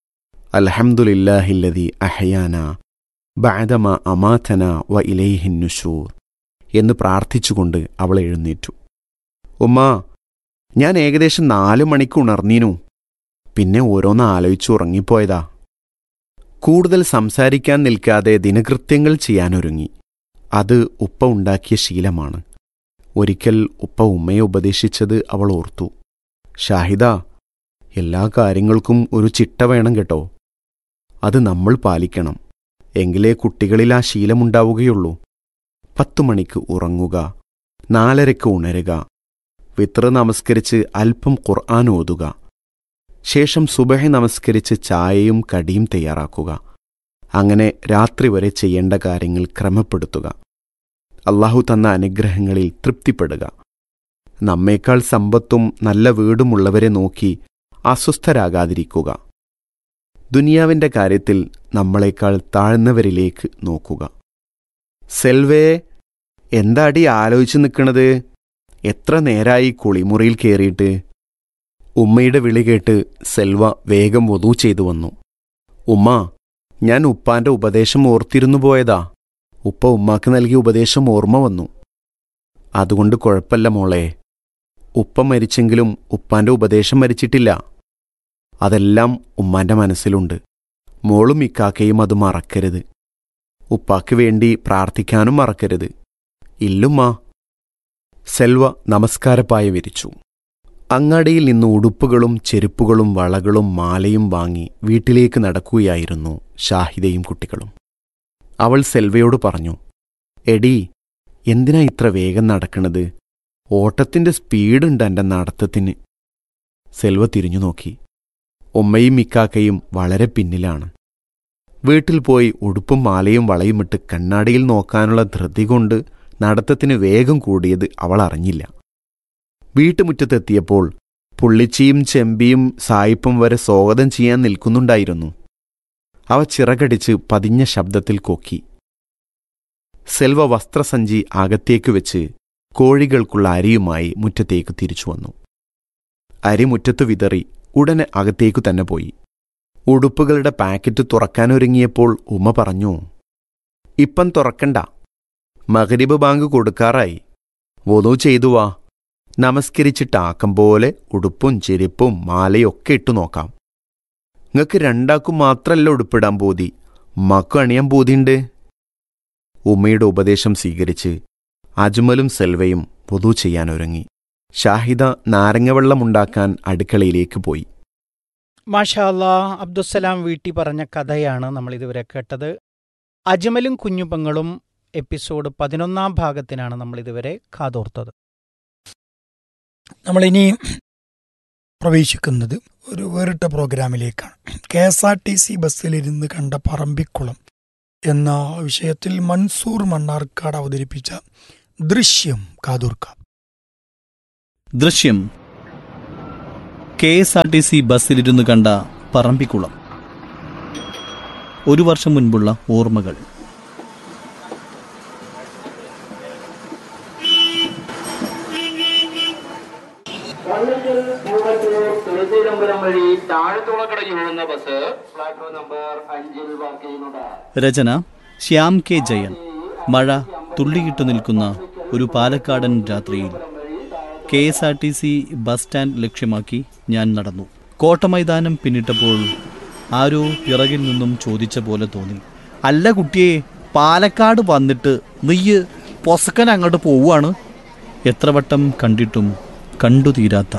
അൽഹംദുലില്ലാഹില്ലദീ അഹ്യാന ബഅദമ അമാതന വ ഇലൈഹിൻ നുശൂർ എന്ന് പ്രാർത്ഥിച്ചുകൊണ്ട് അവൾ എഴുന്നേറ്റു. ഉമ്മ, ഞാൻ ഏകദേശം നാലു മണിക്ക് ഉണർന്നീനു. പിന്നെ ഓരോന്ന് ആലോചിച്ച് ഉറങ്ങിപ്പോയതാ. കൂടുതൽ സംസാരിക്കാൻ നിൽക്കാതെ ദിനകൃത്യങ്ങൾ ചെയ്യാനൊരുങ്ങി. അത് ഉപ്പ ഉണ്ടാക്കിയ ശീലമാണ്. ഒരിക്കൽ ഉപ്പ ഉമ്മയെ ഉപദേശിച്ചത് അവൾ ഓർത്തു. ഷാഹിദ, എല്ലാ കാര്യങ്ങൾക്കും ഒരു ചിട്ട വേണം കേട്ടോ. അത് നമ്മൾ പാലിക്കണം. എങ്കിലേ കുട്ടികളിൽ ആ ശീലമുണ്ടാവുകയുള്ളൂ. പത്തു മണിക്ക് ഉറങ്ങുക, നാലരയ്ക്ക് ഉണരുക, വിത്ർ നമസ്കരിച്ച് അല്പം ഖുർആൻ ഓതുക, ശേഷം സുബഹി നമസ്കരിച്ച് ചായയും കടിയും തയ്യാറാക്കുക. അങ്ങനെ രാത്രി വരെ ചെയ്യേണ്ട കാര്യങ്ങൾ ക്രമപ്പെടുത്തുക. അള്ളാഹു തന്ന അനുഗ്രഹങ്ങളിൽ തൃപ്തിപ്പെടുക. നമ്മേക്കാൾ സമ്പത്തും നല്ല വീടുമുള്ളവരെ നോക്കി അസ്വസ്ഥരാകാതിരിക്കുക. ദുനിയാവിന്റെ കാര്യത്തിൽ നമ്മളെക്കാൾ താഴ്ന്നവരിലേക്ക് നോക്കുക. സെൽവേ, എന്താടി ആലോചിച്ച് നിൽക്കണത്? എത്ര നേരായി കുളിമുറിയിൽ കയറിയിട്ട്? ഉമ്മയുടെ വിളി കേട്ട് സെൽവ വേഗം വുദൂ ചെയ്തു വന്നു. ഉമ്മ, ഞാൻ ഉപ്പാന്റെ ഉപദേശം ഓർത്തിരുന്നു പോയതാ. ഉപ്പ ഉമ്മാക്ക് നൽകിയ ഉപദേശം ഓർമ്മ വന്നു. അതുകൊണ്ട് കുഴപ്പല്ല മോളെ. ഉപ്പ മരിച്ചെങ്കിലും ഉപ്പാന്റെ ഉപദേശം മരിച്ചിട്ടില്ല. അതെല്ലാം ഉമ്മാന്റെ മനസ്സിലുണ്ട്. മോളും ഇക്കാക്കയും അത് മറക്കരുത്. ഉപ്പാക്ക് വേണ്ടി പ്രാർത്ഥിക്കാനും മറക്കരുത്. ഇല്ലുമ്മ. സെൽവ നമസ്കാരപ്പായ വിരിച്ചു. അങ്ങാടിയിൽ നിന്ന് ഉടുപ്പുകളും ചെരുപ്പുകളും വളകളും മാലയും വാങ്ങി വീട്ടിലേക്ക് നടക്കുകയായിരുന്നു ഷാഹിദയും കുട്ടികളും. അവൾ സെൽവയോട് പറഞ്ഞു, എടീ, എന്തിനാ ഇത്ര വേഗം നടക്കണത്? ഓട്ടത്തിന്റെ സ്പീഡുണ്ട് എൻ്റെ നടത്തത്തിന്. സെൽവ തിരിഞ്ഞു നോക്കി. ഉമ്മയും ഇക്കാക്കയും വളരെ പിന്നിലാണ്. വീട്ടിൽ പോയി ഉടുപ്പും മാലയും വളയുമിട്ട് കണ്ണാടിയിൽ നോക്കാനുള്ള ധൃതി കൊണ്ട് നടത്തത്തിന് വേഗം കൂടിയത് അവൾ അറിഞ്ഞില്ല. വീട്ടുമുറ്റത്തെത്തിയപ്പോൾ പുള്ളിച്ചിയും ചെമ്പിയും സായിപ്പും വരെ സ്വാഗതം ചെയ്യാൻ നിൽക്കുന്നുണ്ടായിരുന്നു. അവ ചിറകടിച്ച് പതിഞ്ഞ ശബ്ദത്തിൽ കൊക്കി. സെൽവ വസ്ത്രസഞ്ചി അകത്തേക്ക് വെച്ച് കോഴികൾക്കുള്ള അരിയുമായി മുറ്റത്തേക്ക് തിരിച്ചു വന്നു. അരി മുറ്റത്ത് വിതറി ഉടനെ അകത്തേക്കു തന്നെ പോയി. ഉടുപ്പുകളുടെ പാക്കറ്റ് തുറക്കാനൊരുങ്ങിയപ്പോൾ ഉമ്മ പറഞ്ഞു, ഇപ്പം തുറക്കണ്ട. മഗ്രിബ് ബാങ്ക് കൊടുക്കാറായി. വുദൂ ചെയ്തുവാ. നമസ്കരിച്ചിട്ടാക്കം പോലെ ഉടുപ്പും ചെരുപ്പും മാലയൊക്കെ ഇട്ടു നോക്കാം. നിങ്ങൾക്ക് രണ്ടാക്കും മാത്രമല്ല ഉടുപ്പിടാൻ പോതി, ഉമ്മാക്കും അണിയാൻ പോതിയുണ്ട്. ഉമ്മയുടെ ഉപദേശം സ്വീകരിച്ച് അജ്മലും സെൽവയും വുദൂ ചെയ്യാനൊരുങ്ങി. ഷാഹിദ നാരങ്ങവെള്ളമുണ്ടാക്കാൻ അടുക്കളയിലേക്ക് പോയി. മാഷാ അല്ലാ, അബ്ദുസ്സലാം വീട്ടി പറഞ്ഞ കഥയാണ് നമ്മൾ ഇതുവരെ കേട്ടത്. അജ്മലും കുഞ്ഞുപെങ്ങളും എപ്പിസോഡ് പതിനൊന്നാം ഭാഗത്തിനാണ് നമ്മൾ ഇതുവരെ കാതോർത്തത്. നമ്മളിനി പ്രവേശിക്കുന്നത് ഒരു വേറിട്ട പ്രോഗ്രാമിലേക്കാണ്. K S R T C ബസ്സിലിരുന്ന് കണ്ട പറമ്പിക്കുളം എന്ന വിഷയത്തിൽ മൻസൂർ മണ്ണാർക്കാട് അവതരിപ്പിച്ച ദൃശ്യം കാതോർക്കാം. ദൃശ്യം. K S R T C ബസ്സിലിരുന്ന് കണ്ട പറമ്പിക്കുളം. ഒരു വർഷം മുൻപുള്ള ഓർമ്മകൾ. രചന ശ്യാം കെ ജയൻ. മഴ തുള്ളിയിട്ടു നിൽക്കുന്ന ഒരു പാലക്കാടൻ രാത്രിയിൽ K S R T C bus stand ലക്ഷ്യമാക്കി ഞാൻ നടന്നു. കോട്ടമൈതാനം പിന്നിട്ടപ്പോൾ ആരോ പിറകിൽ നിന്നും ചോദിച്ച പോലെ തോന്നി, അല്ല കുട്ടിയെ, പാലക്കാട് വന്നിട്ട് നീയ് പൊസക്കൻ അങ്ങോട്ട് പോവുകയാണ്? എത്ര വട്ടം കണ്ടിട്ടും കണ്ടു തീരാത്ത,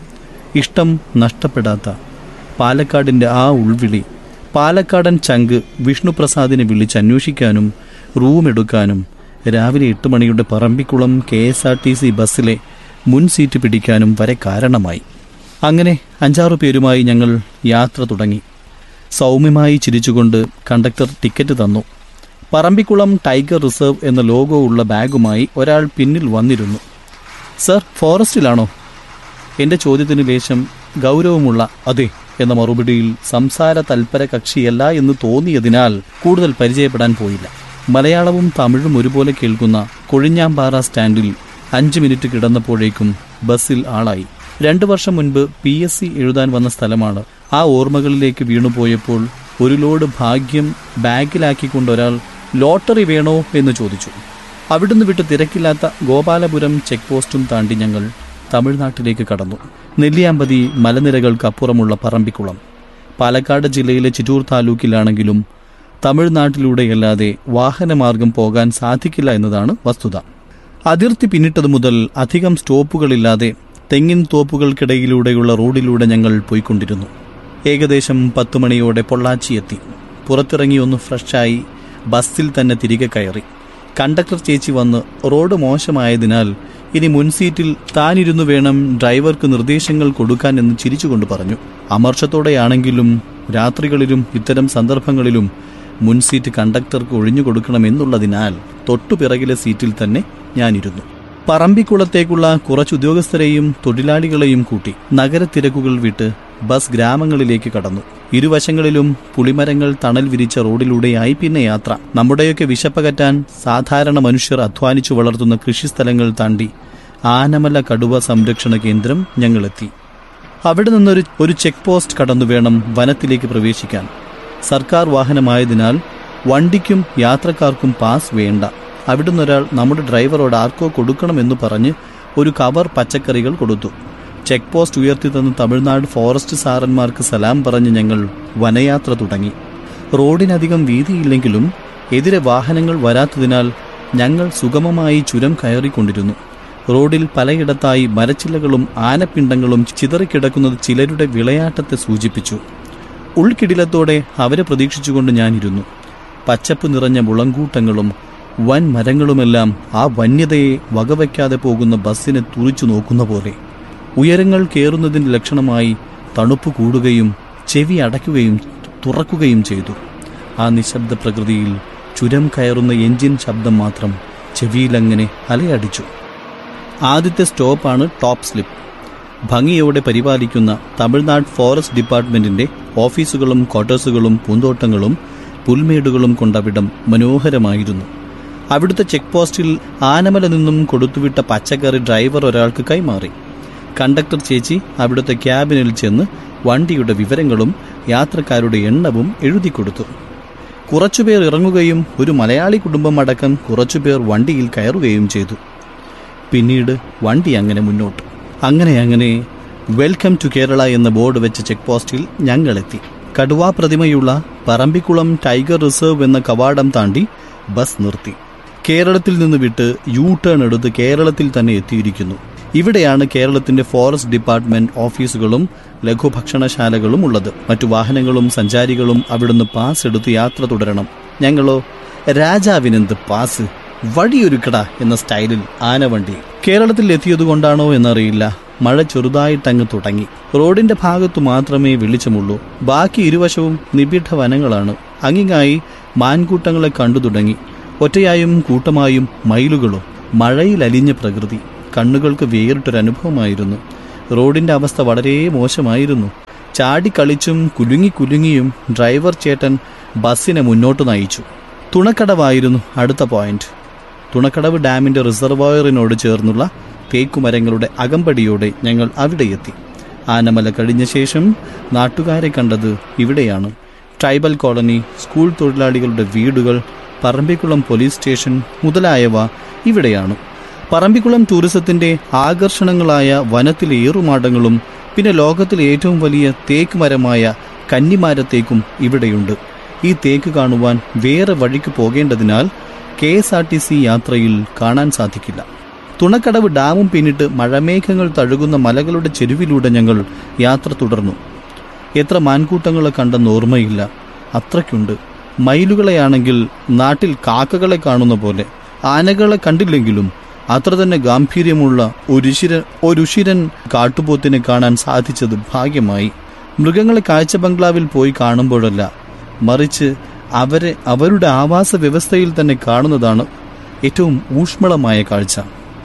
ഇഷ്ടം നഷ്ടപ്പെടാത്ത പാലക്കാടിൻ്റെ ആ ഉൾവിളി. പാലക്കാടൻ ചങ്ക് വിഷ്ണുപ്രസാദിനെ വിളിച്ചന്വേഷിക്കാനും റൂം എടുക്കാനും രാവിലെ എട്ട് മണിയുടെ Parambikulam K S R T C ബസ്സിലെ മുൻ സീറ്റ് പിടിക്കാനും വരെ കാരണമായി. അങ്ങനെ അഞ്ചാറു പേരുമായി ഞങ്ങൾ യാത്ര തുടങ്ങി. സൗമ്യമായി ചിരിച്ചുകൊണ്ട് കണ്ടക്ടർ ടിക്കറ്റ് തന്നു. പറമ്പിക്കുളം ടൈഗർ റിസർവ് എന്ന ലോഗോ ഉള്ള ബാഗുമായി ഒരാൾ പിന്നിൽ വന്നിരുന്നു. സർ, ഫോറസ്റ്റിലാണോ? എൻ്റെ ചോദ്യത്തിന് ലേശം ഗൗരവമുള്ള അതെ എന്ന മറുപടിയിൽ സംസാര തൽപര കക്ഷിയല്ല എന്ന് തോന്നിയതിനാൽ കൂടുതൽ പരിചയപ്പെടാൻ പോയില്ല. മലയാളവും തമിഴും ഒരുപോലെ കേൾക്കുന്ന കൊഴിഞ്ഞാമ്പാറ സ്റ്റാൻഡിൽ അഞ്ച് മിനിറ്റ് കിടന്നപ്പോഴേക്കും ബസ്സിൽ ആളായി. രണ്ടു വർഷം മുൻപ് പി എസ് സി എഴുതാൻ വന്ന സ്ഥലമാണ്. ആ ഓർമ്മകളിലേക്ക് വീണുപോയപ്പോൾ ഒരു ലോഡ് ഭാഗ്യം ബാഗിലാക്കിക്കൊണ്ടൊരാൾ ലോട്ടറി വേണോ എന്ന് ചോദിച്ചു. അവിടുന്ന് വിട്ട് തിരക്കില്ലാത്ത ഗോപാലപുരം ചെക്ക് പോസ്റ്റും താണ്ടി ഞങ്ങൾ തമിഴ്നാട്ടിലേക്ക് കടന്നു. നെല്ലിയാമ്പതി മലനിരകൾക്കപ്പുറമുള്ള പറമ്പിക്കുളം പാലക്കാട് ജില്ലയിലെ ചിറ്റൂർ താലൂക്കിലാണെങ്കിലും തമിഴ്നാട്ടിലൂടെയല്ലാതെ വാഹനമാർഗം പോകാൻ സാധിക്കില്ല എന്നതാണ് വസ്തുത. അതിർത്തി പിന്നിട്ടതു മുതൽ അധികം സ്റ്റോപ്പുകളില്ലാതെ തെങ്ങിൻ തോപ്പുകൾക്കിടയിലൂടെയുള്ള റോഡിലൂടെ ഞങ്ങൾ പോയിക്കൊണ്ടിരുന്നു. ഏകദേശം പത്തു മണിയോടെ പൊള്ളാച്ചി എത്തി. പുറത്തിറങ്ങി ഒന്ന് ഫ്രഷായി ബസ്സിൽ തന്നെ തിരികെ കയറി. കണ്ടക്ടർ ചേച്ചി വന്ന് റോഡ് മോശമായതിനാൽ ഇനി മുൻസീറ്റിൽ താനിരുന്നു വേണം ഡ്രൈവർക്ക് നിർദ്ദേശങ്ങൾ കൊടുക്കാൻ എന്ന് ചിരിച്ചുകൊണ്ട് പറഞ്ഞു. അമർഷത്തോടെയാണെങ്കിലും രാത്രികളിലും ഇത്തരം സന്ദർഭങ്ങളിലും മുൻസീറ്റ് കണ്ടക്ടർക്ക് ഒഴിഞ്ഞു കൊടുക്കണമെന്നുള്ളതിനാൽ തൊട്ടുപിറകിലെ സീറ്റിൽ തന്നെ ഞാനിരുന്നു. പറമ്പിക്കുളത്തേക്കുള്ള കുറച്ച് ഉദ്യോഗസ്ഥരെയും തൊഴിലാളികളെയും കൂട്ടി നഗരത്തിരക്കുകൾ വിട്ട് ബസ് ഗ്രാമങ്ങളിലേക്ക് കടന്നു. ഇരുവശങ്ങളിലും പുളിമരങ്ങൾ തണൽ വിരിച്ച റോഡിലൂടെയായി പിന്നെ യാത്ര. നമ്മുടെയൊക്കെ വിശപ്പകറ്റാൻ സാധാരണ മനുഷ്യർ അധ്വാനിച്ചു വളർത്തുന്ന കൃഷിസ്ഥലങ്ങൾ താണ്ടി ആനമല കടുവ സംരക്ഷണ കേന്ദ്രം ഞങ്ങളെത്തി. അവിടെ നിന്നൊരു ഒരു ചെക്ക് പോസ്റ്റ് കടന്നു വേണം വനത്തിലേക്ക് പ്രവേശിക്കാൻ. സർക്കാർ വാഹനമായതിനാൽ വണ്ടിക്കും യാത്രക്കാർക്കും പാസ് വേണ്ട. അവിടുന്നൊരാൾ നമ്മുടെ ഡ്രൈവറോട് ആർക്കോ കൊടുക്കണമെന്ന് പറഞ്ഞ് ഒരു കവർ പച്ചക്കറികൾ കൊടുത്തു. ചെക്ക് പോസ്റ്റ് ഉയർത്തി തന്ന തമിഴ്നാട് ഫോറസ്റ്റ് സാറന്മാർക്ക് സലാം പറഞ്ഞ് ഞങ്ങൾ വനയാത്ര തുടങ്ങി. റോഡിനധികം വീതിയില്ലെങ്കിലും എതിരെ വാഹനങ്ങൾ വരാത്തതിനാൽ ഞങ്ങൾ സുഗമമായി ചുരം കയറിക്കൊണ്ടിരുന്നു. റോഡിൽ പലയിടത്തായി മരച്ചില്ലകളും ആനപ്പിണ്ടങ്ങളും ചിതറിക്കിടക്കുന്നത് ചിലരുടെ വിളയാട്ടത്തെ സൂചിപ്പിച്ചു. ഉൾക്കിടിലത്തോടെ അവരെ പ്രതീക്ഷിച്ചുകൊണ്ട് ഞാനിരുന്നു. പച്ചപ്പ് നിറഞ്ഞ മുളങ്കൂട്ടങ്ങളും വൻ മരങ്ങളുമെല്ലാം ആ വന്യതയെ വകവയ്ക്കാതെ പോകുന്ന ബസ്സിനെ തുറിച്ചു നോക്കുന്ന പോലെ. ഉയരങ്ങൾ കയറുന്നതിൻ്റെ ലക്ഷണമായി തണുപ്പ് കൂടുകയും ചെവി അടയ്ക്കുകയും തുറക്കുകയും ചെയ്തു. ആ നിശബ്ദ പ്രകൃതിയിൽ ചുരം കയറുന്ന എഞ്ചിൻ ശബ്ദം മാത്രം ചെവിയിലങ്ങനെ അലയടിച്ചു. ആദ്യത്തെ സ്റ്റോപ്പാണ് ടോപ്പ് സ്ലിപ്പ്. ഭംഗിയോടെ പരിപാലിക്കുന്ന തമിഴ്നാട് ഫോറസ്റ്റ് ഡിപ്പാർട്ട്മെന്റിന്റെ ഓഫീസുകളും ക്വാർട്ടേഴ്സുകളും പൂന്തോട്ടങ്ങളും പുൽമേടുകളും കൊണ്ടവിടം മനോഹരമായിരുന്നു. അവിടുത്തെ ചെക്ക് പോസ്റ്റിൽ ആനമല നിന്നും കൊടുത്തുവിട്ട പച്ചക്കറി ഡ്രൈവർ ഒരാൾക്ക് കൈമാറി. കണ്ടക്ടർ ചേച്ചി അവിടുത്തെ ക്യാബിനിൽ ചെന്ന് വണ്ടിയുടെ വിവരങ്ങളും യാത്രക്കാരുടെ എണ്ണവും എഴുതിക്കൊടുത്തു. കുറച്ചുപേർ ഇറങ്ങുകയും ഒരു മലയാളി കുടുംബം അടക്കം കുറച്ചുപേർ വണ്ടിയിൽ കയറുകയും ചെയ്തു. പിന്നീട് വണ്ടി അങ്ങനെ മുന്നോട്ട്. അങ്ങനെ അങ്ങനെ വെൽക്കം ടു കേരള എന്ന ബോർഡ് വെച്ച ചെക്ക് പോസ്റ്റിൽ ഞങ്ങളെത്തി. കടുവാ പ്രതിമയുള്ള പറമ്പിക്കുളം ടൈഗർ റിസർവ് എന്ന കവാടം താണ്ടി ബസ് നിർത്തി. കേരളത്തിൽ നിന്ന് വിട്ട് യു ടേൺ എടുത്ത് കേരളത്തിൽ തന്നെ എത്തിയിരിക്കുന്നു. ഇവിടെയാണ് കേരളത്തിന്റെ ഫോറസ്റ്റ് ഡിപ്പാർട്ട്മെന്റ് ഓഫീസുകളും ലഘുഭക്ഷണശാലകളും ഉള്ളത്. മറ്റു വാഹനങ്ങളും സഞ്ചാരികളും അവിടുന്ന് പാസ് എടുത്ത് യാത്ര തുടരണം. ഞങ്ങളോ രാജാവിനെന്ത് പാസ്, വഴിയൊരുക്കട എന്ന സ്റ്റൈലിൽ ആനവണ്ടി. കേരളത്തിൽ എത്തിയതുകൊണ്ടാണോ എന്നറിയില്ല, മഴ ചെറുതായിട്ടങ്ങ് തുടങ്ങി. റോഡിന്റെ ഭാഗത്തു മാത്രമേ വെളിച്ചമുള്ളൂ. ബാക്കി ഇരുവശവും നിബിഡ വനങ്ങളാണ്. അങ്ങിങ്ങായി മാൻകൂട്ടങ്ങളെ കണ്ടു തുടങ്ങി. ഒറ്റയായും കൂട്ടമായും മയിലുകളും. മഴയിൽ അലിഞ്ഞ പ്രകൃതി കണ്ണുകൾക്ക് വേറിട്ടൊരനുഭവമായിരുന്നു. റോഡിന്റെ അവസ്ഥ വളരെ മോശമായിരുന്നു. ചാടിക്കളിച്ചും കുലുങ്ങി കുലുങ്ങിയും ഡ്രൈവർ ചേട്ടൻ ബസ്സിനെ മുന്നോട്ട് നയിച്ചു. തുണക്കടവായിരുന്നു അടുത്ത പോയിന്റ്. തുണക്കടവ് ഡാമിന്റെ റിസർവോയറിനോട് ചേർന്നുള്ള തേക്കുമരങ്ങളുടെ അകമ്പടിയോടെ ഞങ്ങൾ അവിടെ എത്തി. ആനമല കഴിഞ്ഞ ശേഷം നാട്ടുകാരെ കണ്ടത് ഇവിടെയാണ്. ട്രൈബൽ കോളനി, സ്കൂൾ തൊഴിലാളികളുടെ വീടുകൾ, പറമ്പിക്കുളം പോലീസ് സ്റ്റേഷൻ മുതലായവ ഇവിടെയാണ്. പറമ്പിക്കുളം ടൂറിസത്തിന്റെ ആകർഷണങ്ങളായ വനത്തിലെ ഏറുമാടങ്ങളും പിന്നെ ലോകത്തിലെ ഏറ്റവും വലിയ തേക്ക് മരമായ കന്നിമാരത്തേക്കും ഇവിടെയുണ്ട്. ഈ തേക്ക് കാണുവാൻ വേറെ വഴിക്ക് പോകേണ്ടതിനാൽ K S R T C യാത്രയിൽ കാണാൻ സാധിക്കില്ല. തുണക്കടവ് ഡാമും പിന്നിട്ട് മഴമേഘങ്ങൾ തഴുകുന്ന മലകളുടെ ചെരുവിലൂടെ ഞങ്ങൾ യാത്ര തുടർന്നു. എത്ര മാൻകൂട്ടങ്ങളെ കണ്ടെന്ന് ഓർമ്മയില്ല, അത്രയ്ക്കുണ്ട്. മയിലുകളെയാണെങ്കിൽ നാട്ടിൽ കാക്കകളെ കാണുന്ന പോലെ, ആനകളെ കണ്ടില്ലെങ്കിലും അത്ര തന്നെ ഗാംഭീര്യമുള്ള ഒരുശിരൻ ഒരുശിരൻ കാട്ടുപോത്തിനെ കാണാൻ സാധിച്ചത് ഭാഗ്യമായി. മൃഗങ്ങളെ കാഴ്ച ബംഗ്ലാവിൽ പോയി കാണുമ്പോഴല്ല, മറിച്ച് അവരെ അവരുടെ ആവാസ വ്യവസ്ഥയിൽ തന്നെ കാണുന്നതാണ് ഏറ്റവും ഊഷ്മളമായ കാഴ്ച.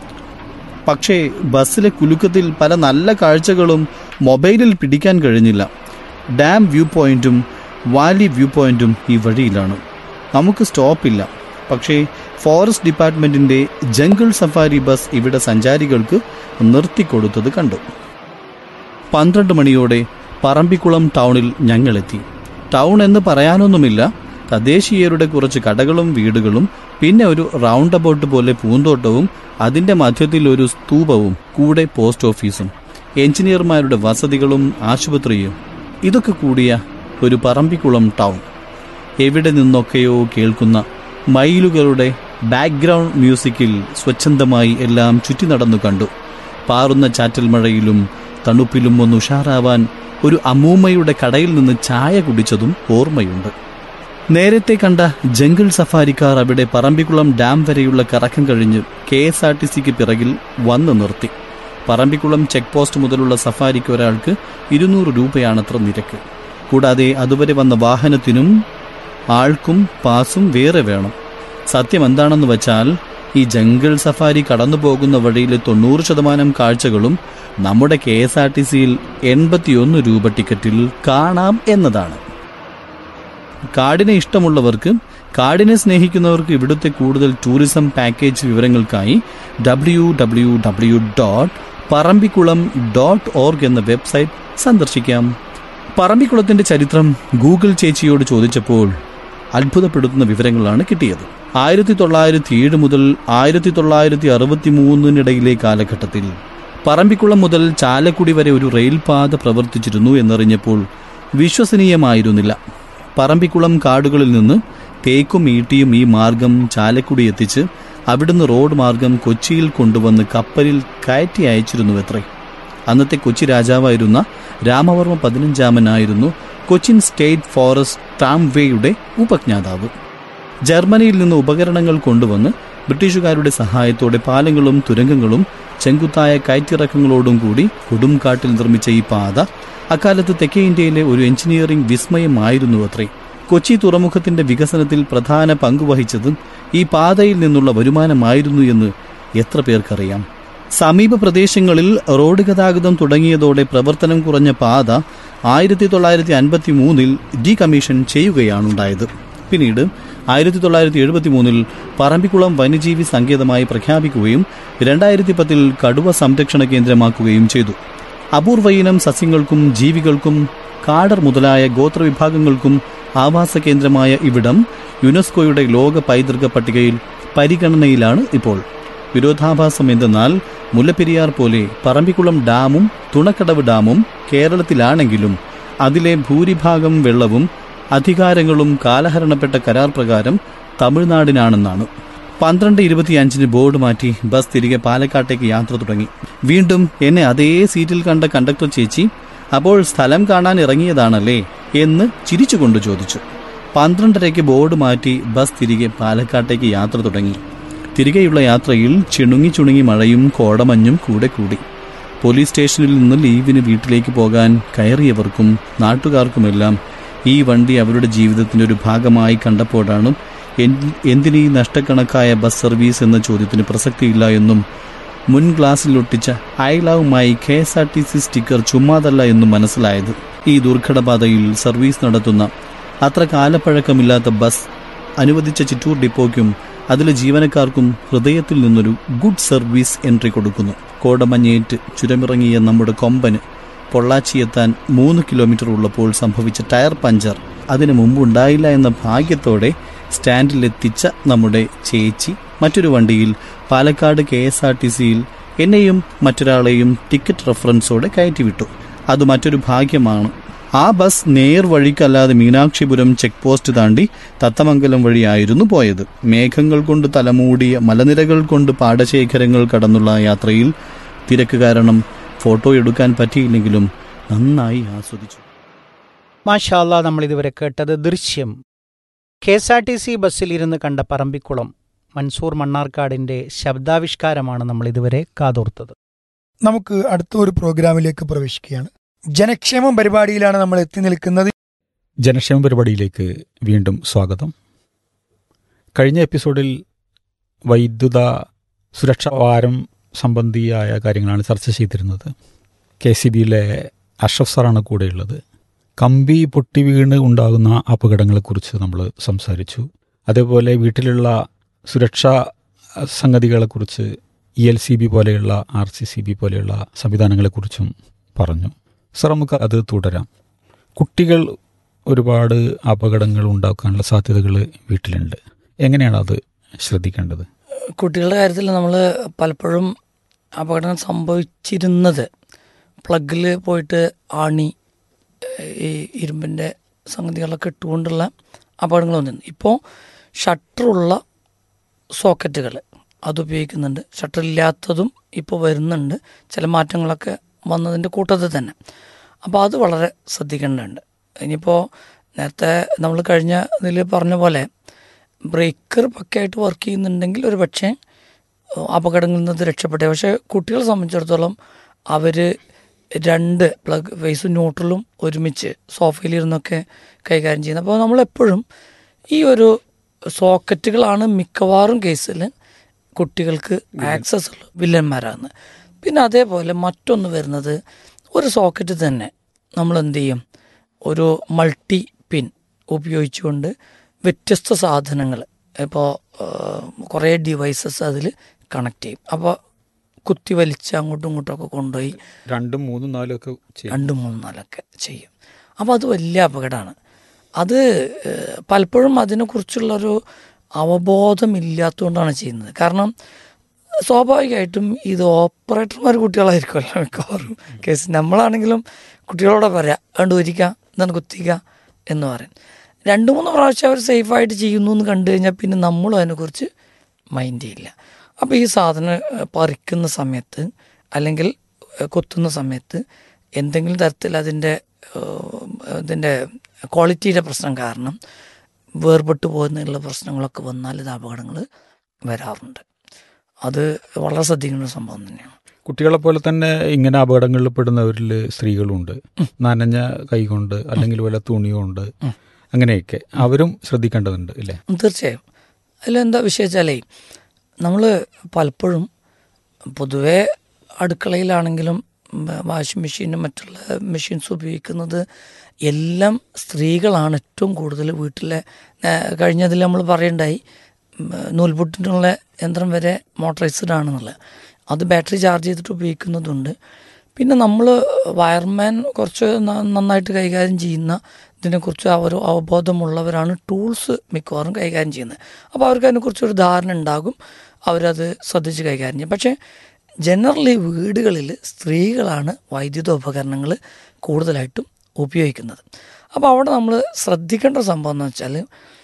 പക്ഷേ ബസ്സിലെ കുലുക്കത്തിൽ പല നല്ല കാഴ്ചകളും മൊബൈലിൽ പിടിക്കാൻ കഴിഞ്ഞില്ല. ഡാം വ്യൂ പോയിന്റും വാലി വ്യൂ പോയിന്റും ഈ വഴിയിലാണ്. നമുക്ക് സ്റ്റോപ്പില്ല. പക്ഷേ ഫോറസ്റ്റ് ഡിപ്പാർട്ട്മെന്റിന്റെ ജംഗിൾ സഫാരി ബസ് ഇവിടെ സഞ്ചാരികൾക്ക് നിർത്തിക്കൊടുത്തത് കണ്ടു. പന്ത്രണ്ട് മണിയോടെ പറമ്പിക്കുളം ടൗണിൽ ഞങ്ങളെത്തി. ടൗൺ എന്ന് പറയാനൊന്നുമില്ല. തദ്ദേശീയരുടെ കുറച്ച് കടകളും വീടുകളും പിന്നെ ഒരു റൗണ്ട് അബൌട്ട് പോലെ പൂന്തോട്ടവും അതിന്റെ മധ്യത്തിൽ ഒരു സ്തൂപവും കൂടെ പോസ്റ്റ് ഓഫീസും എഞ്ചിനീയർമാരുടെ വസതികളും ആശുപത്രിയും ഇതൊക്കെ കൂടിയ ഒരു പറമ്പിക്കുളം ടൗൺ. എവിടെ നിന്നൊക്കെയോ കേൾക്കുന്ന മയിലുകളുടെ ബാക്ക്ഗ്രൗണ്ട് മ്യൂസിക്കിൽ സ്വച്ഛന്തമായി എല്ലാം ചുറ്റി നടന്നു കണ്ടു. പാറുന്ന ചാറ്റൽ മഴയിലും തണുപ്പിലും ഒന്ന് ഉഷാറാവാൻ ഒരു അമ്മൂമ്മയുടെ കടയിൽ നിന്ന് ചായ കുടിച്ചതും ഓർമ്മയുണ്ട്. നേരത്തെ കണ്ട ജംഗിൾ സഫാരിക്കാർ അവിടെ പറമ്പിക്കുളം ഡാം വരെയുള്ള കറക്കം കഴിഞ്ഞ് കെ എസ് ആർ ടി സിക്ക് പിറകിൽ വന്ന് നിർത്തി. പറമ്പിക്കുളം ചെക്ക് പോസ്റ്റ് മുതലുള്ള സഫാരിക്ക് ഒരാൾക്ക് ഇരുന്നൂറ് രൂപയാണത്ര നിരക്ക്. കൂടാതെ അതുവരെ വന്ന വാഹനത്തിനും ആൾക്കും പാസും വേറെ വേണം. സത്യം എന്താണെന്ന് വച്ചാൽ ഈ ജംഗിൾ സഫാരി കടന്നു പോകുന്ന വഴിയിലെ തൊണ്ണൂറ് ശതമാനം കാഴ്ചകളും നമ്മുടെ കെ എസ് ആർ ടി സിയിൽ എൺപത്തിയൊന്ന് രൂപ ടിക്കറ്റിൽ കാണാം എന്നതാണ്. കാടിനെ ഇഷ്ടമുള്ളവർക്ക്, കാടിനെ സ്നേഹിക്കുന്നവർക്ക് ഇവിടുത്തെ കൂടുതൽ ടൂറിസം പാക്കേജ് വിവരങ്ങൾക്കായി W W W dot Parambikulam dot org എന്ന വെബ്സൈറ്റ് സന്ദർശിക്കാം. പറമ്പിക്കുളത്തിന്റെ ചരിത്രം ഗൂഗിൾ ചേച്ചിയോട് ചോദിച്ചപ്പോൾ അത്ഭുതപ്പെടുത്തുന്ന വിവരങ്ങളാണ് കിട്ടിയത്. ആയിരത്തി തൊള്ളായിരത്തി ഏഴ് മുതൽ ആയിരത്തി തൊള്ളായിരത്തി അറുപത്തി മൂന്നിനിടയിലെ കാലഘട്ടത്തിൽ പറമ്പിക്കുളം മുതൽ ചാലക്കുടി വരെ ഒരു റെയിൽപാത പ്രവർത്തിച്ചിരുന്നു എന്നറിഞ്ഞപ്പോൾ വിശ്വസനീയമായിരുന്നില്ല. പറമ്പിക്കുളം കാടുകളിൽ നിന്ന് തേക്കും ഈട്ടിയും ഈ മാർഗം ചാലക്കുടി എത്തിച്ച് അവിടുന്ന് റോഡ് മാർഗം കൊച്ചിയിൽ കൊണ്ടുവന്ന് കപ്പലിൽ കയറ്റി അയച്ചിരുന്നുവത്രേ. അന്നത്തെ കൊച്ചി രാജാവായിരുന്ന രാമവർമ്മ പതിനഞ്ചാമനായിരുന്നു കൊച്ചിൻ സ്റ്റേറ്റ് ഫോറസ്റ്റ് ട്രാംവേയുടെ ഉപജ്ഞാതാവ്. ജർമ്മനിയിൽ നിന്ന് ഉപകരണങ്ങൾ കൊണ്ടുവന്ന് ബ്രിട്ടീഷുകാരുടെ സഹായത്തോടെ പാലങ്ങളും തുരങ്കങ്ങളും ചെങ്കുത്തായ കയറ്റിറക്കങ്ങളോടും കൂടി കൊടുംകാട്ടിൽ നിർമ്മിച്ച ഈ പാത അക്കാലത്ത് തെക്കേ ഇന്ത്യയിലെ ഒരു എഞ്ചിനീയറിംഗ് വിസ്മയമായിരുന്നു അത്രേ. കൊച്ചി തുറമുഖത്തിന്റെ വികസനത്തിൽ പ്രധാന പങ്കുവഹിച്ചതും ഈ പാതയിൽ നിന്നുള്ള വരുമാനമായിരുന്നു എന്ന് എത്ര പേർക്കറിയാം. സമീപ പ്രദേശങ്ങളിൽ റോഡ് ഗതാഗതം തുടങ്ങിയതോടെ പ്രവർത്തനം കുറഞ്ഞ പാത ആയിരത്തി തൊള്ളായിരത്തി അൻപത്തി മൂന്നിൽ ഡീകമ്മീഷൻ ചെയ്യുകയാണുണ്ടായത്. പിന്നീട് ആയിരത്തി തൊള്ളായിരത്തി എഴുപത്തി മൂന്നിൽ പറമ്പിക്കുളം വന്യജീവി സങ്കേതമായി പ്രഖ്യാപിക്കുകയും രണ്ടായിരത്തി പത്തിൽ കടുവ സംരക്ഷണ കേന്ദ്രമാക്കുകയും ചെയ്തു. അപൂർവ ഇനം സസ്യങ്ങൾക്കും ജീവികൾക്കും കാടർ മുതലായ ഗോത്രവിഭാഗങ്ങൾക്കും ആവാസ കേന്ദ്രമായ ഇവിടം യുനെസ്കോയുടെ ലോക പൈതൃക പട്ടികയിൽ പരിഗണനയിലാണ് ഇപ്പോൾ. വിരോധാഭാസം എന്തെന്നാൽ മുല്ലപ്പെരിയാർ പോലെ പറമ്പിക്കുളം ഡാമും തുണക്കടവ് ഡാമും കേരളത്തിലാണെങ്കിലും അതിലെ ഭൂരിഭാഗം വെള്ളവും അധികാരങ്ങളും കാലഹരണപ്പെട്ട കരാർ പ്രകാരം തമിഴ്നാടിനാണെന്നാണ്. പന്ത്രണ്ട് ഇരുപത്തിയഞ്ചിന് ബോർഡ് മാറ്റി ബസ് തിരികെ പാലക്കാട്ടേക്ക് യാത്ര തുടങ്ങി. വീണ്ടും എന്നെ അതേ സീറ്റിൽ കണ്ട കണ്ടക്ടർ ചേച്ചി, അപ്പോൾ സ്ഥലം കാണാൻ ഇറങ്ങിയതാണല്ലേ എന്ന് ചിരിച്ചുകൊണ്ട് ചോദിച്ചു. പന്ത്രണ്ടരയ്ക്ക് ബോർഡ് മാറ്റി ബസ് തിരികെ പാലക്കാട്ടേക്ക് യാത്ര തുടങ്ങി. തിരികെയുള്ള യാത്രയിൽ ചിണുങ്ങി ചുണുങ്ങി മഴയും കോടമഞ്ഞും കൂടെ കൂടി. പോലീസ് സ്റ്റേഷനിൽ നിന്ന് ലീവിന് വീട്ടിലേക്ക് പോകാൻ കയറിയവർക്കും നാട്ടുകാർക്കുമെല്ലാം ഈ വണ്ടി അവരുടെ ജീവിതത്തിന്റെ ഒരു ഭാഗമായി കണ്ടപ്പോഴാണ് എന്തിനീ നഷ്ടക്കണക്കായ ബസ് സർവീസ് എന്ന ചോദ്യത്തിന് പ്രസക്തിയില്ല എന്നും മുൻ ഗ്ലാസിലൊട്ടിച്ച I love my K S R T C sticker ചുമ്മാതല്ല എന്നും മനസ്സിലായത്. ഈ ദുർഘടപാതയിൽ സർവീസ് നടത്തുന്ന അത്ര കാലപ്പഴക്കമില്ലാത്ത ബസ് അനുവദിച്ച ചിറ്റൂർ ഡിപ്പോയ്ക്കും അതിലെ ജീവനക്കാർക്കും ഹൃദയത്തിൽ നിന്നൊരു ഗുഡ് സർവീസ് എൻട്രി കൊടുക്കുന്നു. കോടമഞ്ഞേറ്റ് ചുരമിറങ്ങിയ നമ്മുടെ കൊമ്പന് പൊള്ളാച്ചിയെത്താൻ മൂന്ന് കിലോമീറ്റർ ഉള്ളപ്പോൾ സംഭവിച്ച ടയർ പഞ്ചർ അതിനു മുമ്പുണ്ടായില്ല എന്ന ഭാഗ്യത്തോടെ സ്റ്റാൻഡിലെത്തിച്ച നമ്മുടെ ചേച്ചി മറ്റൊരു വണ്ടിയിൽ Palakkad K S R T സിയിൽ എന്നെയും മറ്റൊരാളെയും ടിക്കറ്റ് റെഫറൻസോടെ കയറ്റിവിട്ടു. അത് മറ്റൊരു ഭാഗ്യമാണ്. ആ ബസ് നേർ വഴിക്കല്ലാതെ മീനാക്ഷിപുരം ചെക്ക് പോസ്റ്റ് താണ്ടി തത്തമംഗലം വഴിയായിരുന്നു പോയത്. മേഘങ്ങൾ കൊണ്ട് തലമൂടിയ മലനിരകൾ കൊണ്ട് പാടശേഖരങ്ങൾ കടന്നുള്ള യാത്രയിൽ തിരക്ക് കാരണം ഫോട്ടോ എടുക്കാൻ പറ്റിയില്ലെങ്കിലും നന്നായി ആസ്വദിച്ചു. മാഷാ അല്ലാ, നമ്മളിതുവരെ കേട്ടത് ദൃശ്യം. K S R T C ബസ്സിലിരുന്ന് കണ്ട പറമ്പിക്കുളം മൻസൂർ മണ്ണാർക്കാടിൻ്റെ ശബ്ദാവിഷ്കാരമാണ് നമ്മളിതുവരെ കാതോർത്തത്. നമുക്ക് അടുത്ത ഒരു പ്രോഗ്രാമിലേക്ക് പ്രവേശിക്കുകയാണ്. ജനക്ഷേമം പരിപാടിയിലാണ് നമ്മൾ എത്തി നിൽക്കുന്നത്. ജനക്ഷേമ പരിപാടിയിലേക്ക് വീണ്ടും സ്വാഗതം. കഴിഞ്ഞ എപ്പിസോഡിൽ വൈദ്യുത സുരക്ഷാ വാരം സംബന്ധിയായ കാര്യങ്ങളാണ് ചർച്ച ചെയ്തിരുന്നത്. കെ സി ബിയിലെ അഷ്റഫ് സാറാണ് കൂടെയുള്ളത്. കമ്പി പൊട്ടി വീണ് ഉണ്ടാകുന്ന അപകടങ്ങളെക്കുറിച്ച് നമ്മൾ സംസാരിച്ചു. അതേപോലെ വീട്ടിലുള്ള സുരക്ഷാ സംഗതികളെക്കുറിച്ച് ഇ എൽ സി ബി പോലെയുള്ള ആർ സി സി ബി പോലെയുള്ള സംവിധാനങ്ങളെക്കുറിച്ചും പറഞ്ഞു. സർ, നമുക്ക് അത് തുടരാം. കുട്ടികൾ ഒരുപാട് അപകടങ്ങൾ ഉണ്ടാക്കാനുള്ള സാധ്യതകൾ വീട്ടിലുണ്ട്. എങ്ങനെയാണ് അത് ശ്രദ്ധിക്കേണ്ടത്? കുട്ടികളുടെ കാര്യത്തിൽ നമ്മൾ പലപ്പോഴും അപകടങ്ങൾ സംഭവിച്ചിരുന്നത് പ്ലഗിൽ പോയിട്ട് ആണി, ഈ ഇരുമ്പിൻ്റെ സംഗതികളൊക്കെ ഇട്ടുകൊണ്ടുള്ള അപകടങ്ങൾ വന്നിരുന്നു. ഇപ്പോൾ ഷട്ടറുള്ള സോക്കറ്റുകൾ അതുപയോഗിക്കുന്നുണ്ട്. ഷട്ടറില്ലാത്തതും ഇപ്പോൾ വരുന്നുണ്ട്. ചില മാറ്റങ്ങളൊക്കെ വന്നതിൻ്റെ കൂട്ടത്തിൽ തന്നെ. അപ്പോൾ അത് വളരെ ശ്രദ്ധിക്കേണ്ടതുണ്ട്. ഇനിയിപ്പോൾ നേരത്തെ നമ്മൾ കഴിഞ്ഞ ഇതിൽ പറഞ്ഞ പോലെ ബ്രേക്കർ പക്കയായിട്ട് വർക്ക് ചെയ്യുന്നുണ്ടെങ്കിൽ ഒരു പക്ഷേ അപകടങ്ങളിൽ നിന്ന് രക്ഷപ്പെട്ടെ. പക്ഷേ കുട്ടികളെ സംബന്ധിച്ചിടത്തോളം അവർ രണ്ട് പ്ലഗ് ഫേസും ന്യൂട്രലും ഒരുമിച്ച് സോഫയിലിരുന്നൊക്കെ കൈകാര്യം ചെയ്യുന്നത്. അപ്പോൾ നമ്മളെപ്പോഴും ഈ ഒരു സോക്കറ്റുകളാണ് മിക്കവാറും കേസിൽ കുട്ടികൾക്ക് ആക്സസ് ഉള്ള വില്ലന്മാരാണ്. പിന്നെ അതേപോലെ മറ്റൊന്ന് വരുന്നത്, ഒരു സോക്കറ്റ് തന്നെ നമ്മൾ എന്ത് ചെയ്യും, ഒരു മൾട്ടി പിൻ ഉപയോഗിച്ചുകൊണ്ട് വ്യത്യസ്ത സാധനങ്ങൾ, ഇപ്പോൾ കുറേ ഡിവൈസസ് അതിൽ കണക്ട് ചെയ്യും. അപ്പോൾ കുത്തി വലിച്ച് അങ്ങോട്ടും ഇങ്ങോട്ടുമൊക്കെ കൊണ്ടുപോയി രണ്ടും മൂന്നും നാലും ഒക്കെ രണ്ടും മൂന്നും നാലൊക്കെ ചെയ്യും. അപ്പോൾ അത് വലിയ അപകടമാണ്. അത് പലപ്പോഴും അതിനെക്കുറിച്ചുള്ളൊരു അവബോധമില്ലാത്തതുകൊണ്ടാണ് ചെയ്യുന്നത്. കാരണം സ്വാഭാവികമായിട്ടും ഇത് ഓപ്പറേറ്റർമാർ കുട്ടികളായിരിക്കുമല്ലോ മിക്കവാറും കേസ്. നമ്മളാണെങ്കിലും കുട്ടികളോടെ പറയാം അതുകൊണ്ട് ഒരിക്കാം എന്താണ് കുത്തിക്കുക എന്ന് പറയും. രണ്ട് മൂന്ന് പ്രാവശ്യം അവർ സേഫായിട്ട് ചെയ്യുന്നു എന്ന് കണ്ടു കഴിഞ്ഞാൽ പിന്നെ നമ്മളും അതിനെക്കുറിച്ച് മൈൻഡ് ചെയ്യില്ല. അപ്പോൾ ഈ സാധനം പറിക്കുന്ന സമയത്ത് അല്ലെങ്കിൽ കൊത്തുന്ന സമയത്ത് എന്തെങ്കിലും തരത്തിൽ അതിൻ്റെ ഇതിൻ്റെ ക്വാളിറ്റിയുടെ പ്രശ്നം കാരണം വേർപെട്ട് പോകുന്നതിനുള്ള പ്രശ്നങ്ങളൊക്കെ വന്നാൽ ഇത് അപകടങ്ങൾ വരാറുണ്ട്. അത് വളരെ ശ്രദ്ധിക്കേണ്ട ഒരു സംഭവം തന്നെയാണ്. കുട്ടികളെ പോലെ തന്നെ ഇങ്ങനെ അപകടങ്ങളിൽ പെടുന്നവരിൽ സ്ത്രീകളുണ്ട്. നനഞ്ഞ കൈകൊണ്ട് അല്ലെങ്കിൽ വല്ല തുണിയുണ്ട്, അങ്ങനെയൊക്കെ അവരും ശ്രദ്ധിക്കേണ്ടതുണ്ട് ഇല്ലേ? തീർച്ചയായും. അതിലെന്താ വിഷയം വെച്ചാലേ, നമ്മൾ പലപ്പോഴും പൊതുവേ അടുക്കളയിലാണെങ്കിലും വാഷിംഗ് മെഷീനും മറ്റുള്ള മെഷീൻസ് ഉപയോഗിക്കുന്നത് എല്ലാം സ്ത്രീകളാണ് ഏറ്റവും കൂടുതൽ. വീട്ടിലെ കഴിഞ്ഞതിൽ നമ്മൾ പറയണ്ടായി നൂൽപുട്ടിനുള്ള യന്ത്രം വരെ മോട്ടറൈസ്ഡ് ആണെന്നുള്ളത്. അത് ബാറ്ററി ചാർജ് ചെയ്തിട്ട് ഉപയോഗിക്കുന്നതുണ്ട്. പിന്നെ നമ്മൾ വയർമാൻ കുറച്ച് നന്നായിട്ട് കൈകാര്യം ചെയ്യുന്ന ഇതിനെക്കുറിച്ച് അവർ അവബോധമുള്ളവരാണ് ടൂൾസ് മിക്കവാറും കൈകാര്യം ചെയ്യുന്നത്. അപ്പോൾ അവർക്ക് അതിനെക്കുറിച്ചൊരു ധാരണ ഉണ്ടാകും, അവരത് ശ്രദ്ധിച്ച് കൈകാര്യം ചെയ്യും. പക്ഷേ ജനറലി വീടുകളിൽ സ്ത്രീകളാണ് വൈദ്യുത ഉപകരണങ്ങൾ കൂടുതലായിട്ടും ഉപയോഗിക്കുന്നത്. അപ്പോൾ അവിടെ നമ്മൾ ശ്രദ്ധിക്കേണ്ട സംഭവം എന്ന് വെച്ചാൽ,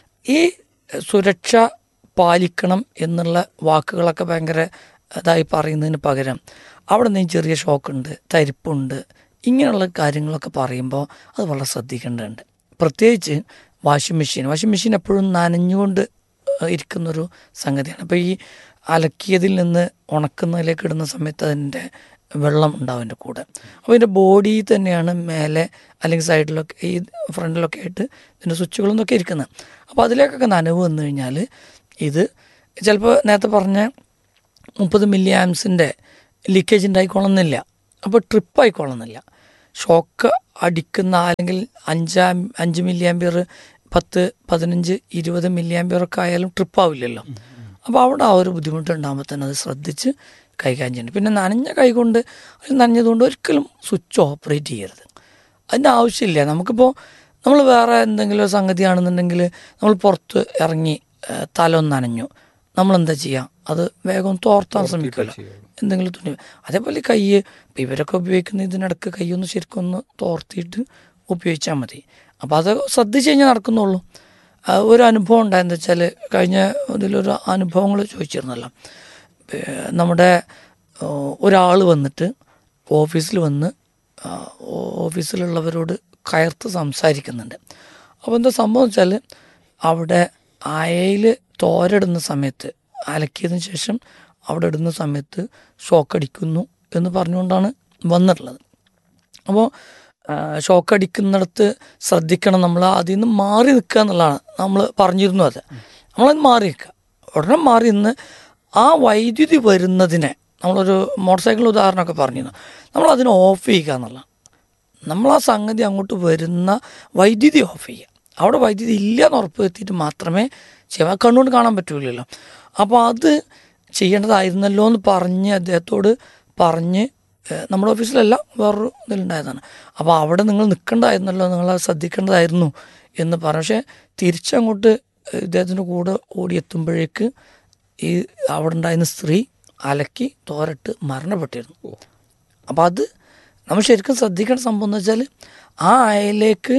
ഈ സുരക്ഷ പാലിക്കണം എന്നുള്ള വാക്കുകളൊക്കെ ഭയങ്കര ഇതായി പറയുന്നതിന് പകരം അവിടെ നിന്ന് ചെറിയ ഷോക്കുണ്ട്, തരിപ്പുണ്ട്, ഇങ്ങനെയുള്ള കാര്യങ്ങളൊക്കെ പറയുമ്പോൾ അത് വളരെ ശ്രദ്ധിക്കേണ്ടതുണ്ട്. പ്രത്യേകിച്ച് വാഷിംഗ് മെഷീൻ വാഷിംഗ് മെഷീൻ എപ്പോഴും നനഞ്ഞുകൊണ്ട് ഇരിക്കുന്നൊരു സംഗതിയാണ്. അപ്പോൾ ഈ അലക്കിയതിൽ നിന്ന് ഉണക്കുന്നതിലേക്ക് ഇടുന്ന സമയത്ത് അതിൻ്റെ വെള്ളം ഉണ്ടാവും അതിൻ്റെ കൂടെ. അപ്പോൾ ഇതിൻ്റെ ബോഡി തന്നെയാണ് മേലെ അല്ലെങ്കിൽ സൈഡിലൊക്കെ ഈ ഫ്രണ്ടിലൊക്കെ ആയിട്ട് ഇതിൻ്റെ സ്വിച്ചുകളൊന്നൊക്കെ ഇരിക്കുന്നത്. അപ്പോൾ അതിലേക്കൊക്കെ നനവ് വന്നു കഴിഞ്ഞാൽ ഇത് ചിലപ്പോൾ നേരത്തെ പറഞ്ഞ മുപ്പത് മില്ലി ആംസിൻ്റെ ലീക്കേജ് ഉണ്ടായിക്കൊള്ളുന്നില്ല. അപ്പോൾ ട്രിപ്പായിക്കൊള്ളുന്നില്ല. ഷോക്ക് അടിക്കുന്ന അല്ലെങ്കിൽ അഞ്ചാം അഞ്ച് മില്ലി ആംബിയർ പത്ത് പതിനഞ്ച് ഇരുപത് മില്ലി ആംബിയറൊക്കെ ആയാലും ട്രിപ്പാവില്ലല്ലോ. അപ്പോൾ അവിടെ ആ ഒരു ബുദ്ധിമുട്ടുണ്ടാകുമ്പോൾ തന്നെ അത് ശ്രദ്ധിച്ച് കൈകാര്യം ചെയ്യണം. പിന്നെ നനഞ്ഞ കൈ കൊണ്ട് നനഞ്ഞതുകൊണ്ട് ഒരിക്കലും സ്വിച്ച് ഓപ്പറേറ്റ് ചെയ്യരുത്. അതിൻ്റെ ആവശ്യമില്ല. നമുക്കിപ്പോൾ നമ്മൾ വേറെ എന്തെങ്കിലും ഒരു സംഗതിയാണെന്നുണ്ടെങ്കിൽ നമ്മൾ പുറത്ത് ഇറങ്ങി തല ഒന്ന് നനഞ്ഞു, നമ്മളെന്താ ചെയ്യുക, അത് വേഗം തോർത്താൻ ശ്രമിക്കുമല്ലോ, എന്തെങ്കിലും തുണി. അതേപോലെ കൈ ഇപ്പം ഇവരൊക്കെ ഉപയോഗിക്കുന്ന ഇതിനിടക്ക് കൈയൊന്ന് ശരിക്കും ഒന്ന് തോർത്തിയിട്ട് ഉപയോഗിച്ചാൽ മതി. അപ്പോൾ അത് ശ്രദ്ധിച്ച് കഴിഞ്ഞാൽ നടക്കുന്നുള്ളൂ. ഒരു അനുഭവം ഉണ്ടായെന്ന് വെച്ചാൽ കഴിഞ്ഞ ഇതിലൊരു അനുഭവങ്ങൾ ചോദിച്ചിരുന്നല്ലോ. നമ്മുടെ ഒരാൾ വന്നിട്ട് ഓഫീസിൽ വന്ന് ഓഫീസിലുള്ളവരോട് കയർത്ത് സംസാരിക്കുന്നുണ്ട്. അപ്പോൾ എന്താ സംഭവം വെച്ചാൽ അവിടെ അയയിൽ തോരയിടുന്ന സമയത്ത്, അലക്കിയതിന് ശേഷം അവിടെ ഇടുന്ന സമയത്ത് ഷോക്കടിക്കുന്നു എന്ന് പറഞ്ഞുകൊണ്ടാണ് വന്നിട്ടുള്ളത്. അപ്പോൾ ഷോക്കടിക്കുന്നിടത്ത് ശ്രദ്ധിക്കണം, നമ്മൾ അതിൽ നിന്ന് മാറി നിൽക്കുക എന്നുള്ളതാണ് നമ്മൾ പറഞ്ഞിരുന്നു. അത് നമ്മളത് മാറി നിൽക്കുക, ഉടനെ മാറി നിന്ന് ആ വൈദ്യുതി വരുന്നതിനെ, നമ്മളൊരു മോട്ടോർ സൈക്കിൾ ഉദാഹരണമൊക്കെ പറഞ്ഞിരുന്നു, നമ്മളതിനെ ഓഫ് ചെയ്യുക എന്നുള്ളതാണ്. നമ്മൾ ആ സംഗതി അങ്ങോട്ട് വരുന്ന വൈദ്യുതി ഓഫ് ചെയ്യുക. അവിടെ വൈദ്യുതി ഇല്ല എന്ന് ഉറപ്പ് വരുത്തിയിട്ട് മാത്രമേ ചെയ്യാൻ, കണ്ണുകൊണ്ട് കാണാൻ പറ്റൂലല്ലോ. അപ്പോൾ അത് ചെയ്യേണ്ടതായിരുന്നല്ലോ എന്ന് പറഞ്ഞ് അദ്ദേഹത്തോട് പറഞ്ഞ്, നമ്മുടെ ഓഫീസിലല്ല വേറൊരു ഇതിലുണ്ടായതാണ്. അപ്പോൾ അവിടെ നിങ്ങൾ നിൽക്കേണ്ടതായിരുന്നല്ലോ, നിങ്ങൾ ശ്രദ്ധിക്കേണ്ടതായിരുന്നു എന്ന് പറഞ്ഞു. പക്ഷേ തിരിച്ചങ്ങോട്ട് ഇദ്ദേഹത്തിൻ്റെ കൂടെ ഓടിയെത്തുമ്പോഴേക്ക് ഈ അവിടെ ഉണ്ടായിരുന്ന സ്ത്രീ അലക്കി തോരട്ട് മരണപ്പെട്ടിരുന്നു. അപ്പോൾ അത് നമ്മൾ ശരിക്കും ശ്രദ്ധിക്കേണ്ട സംഭവം എന്ന് വെച്ചാൽ ആ അയലേക്ക്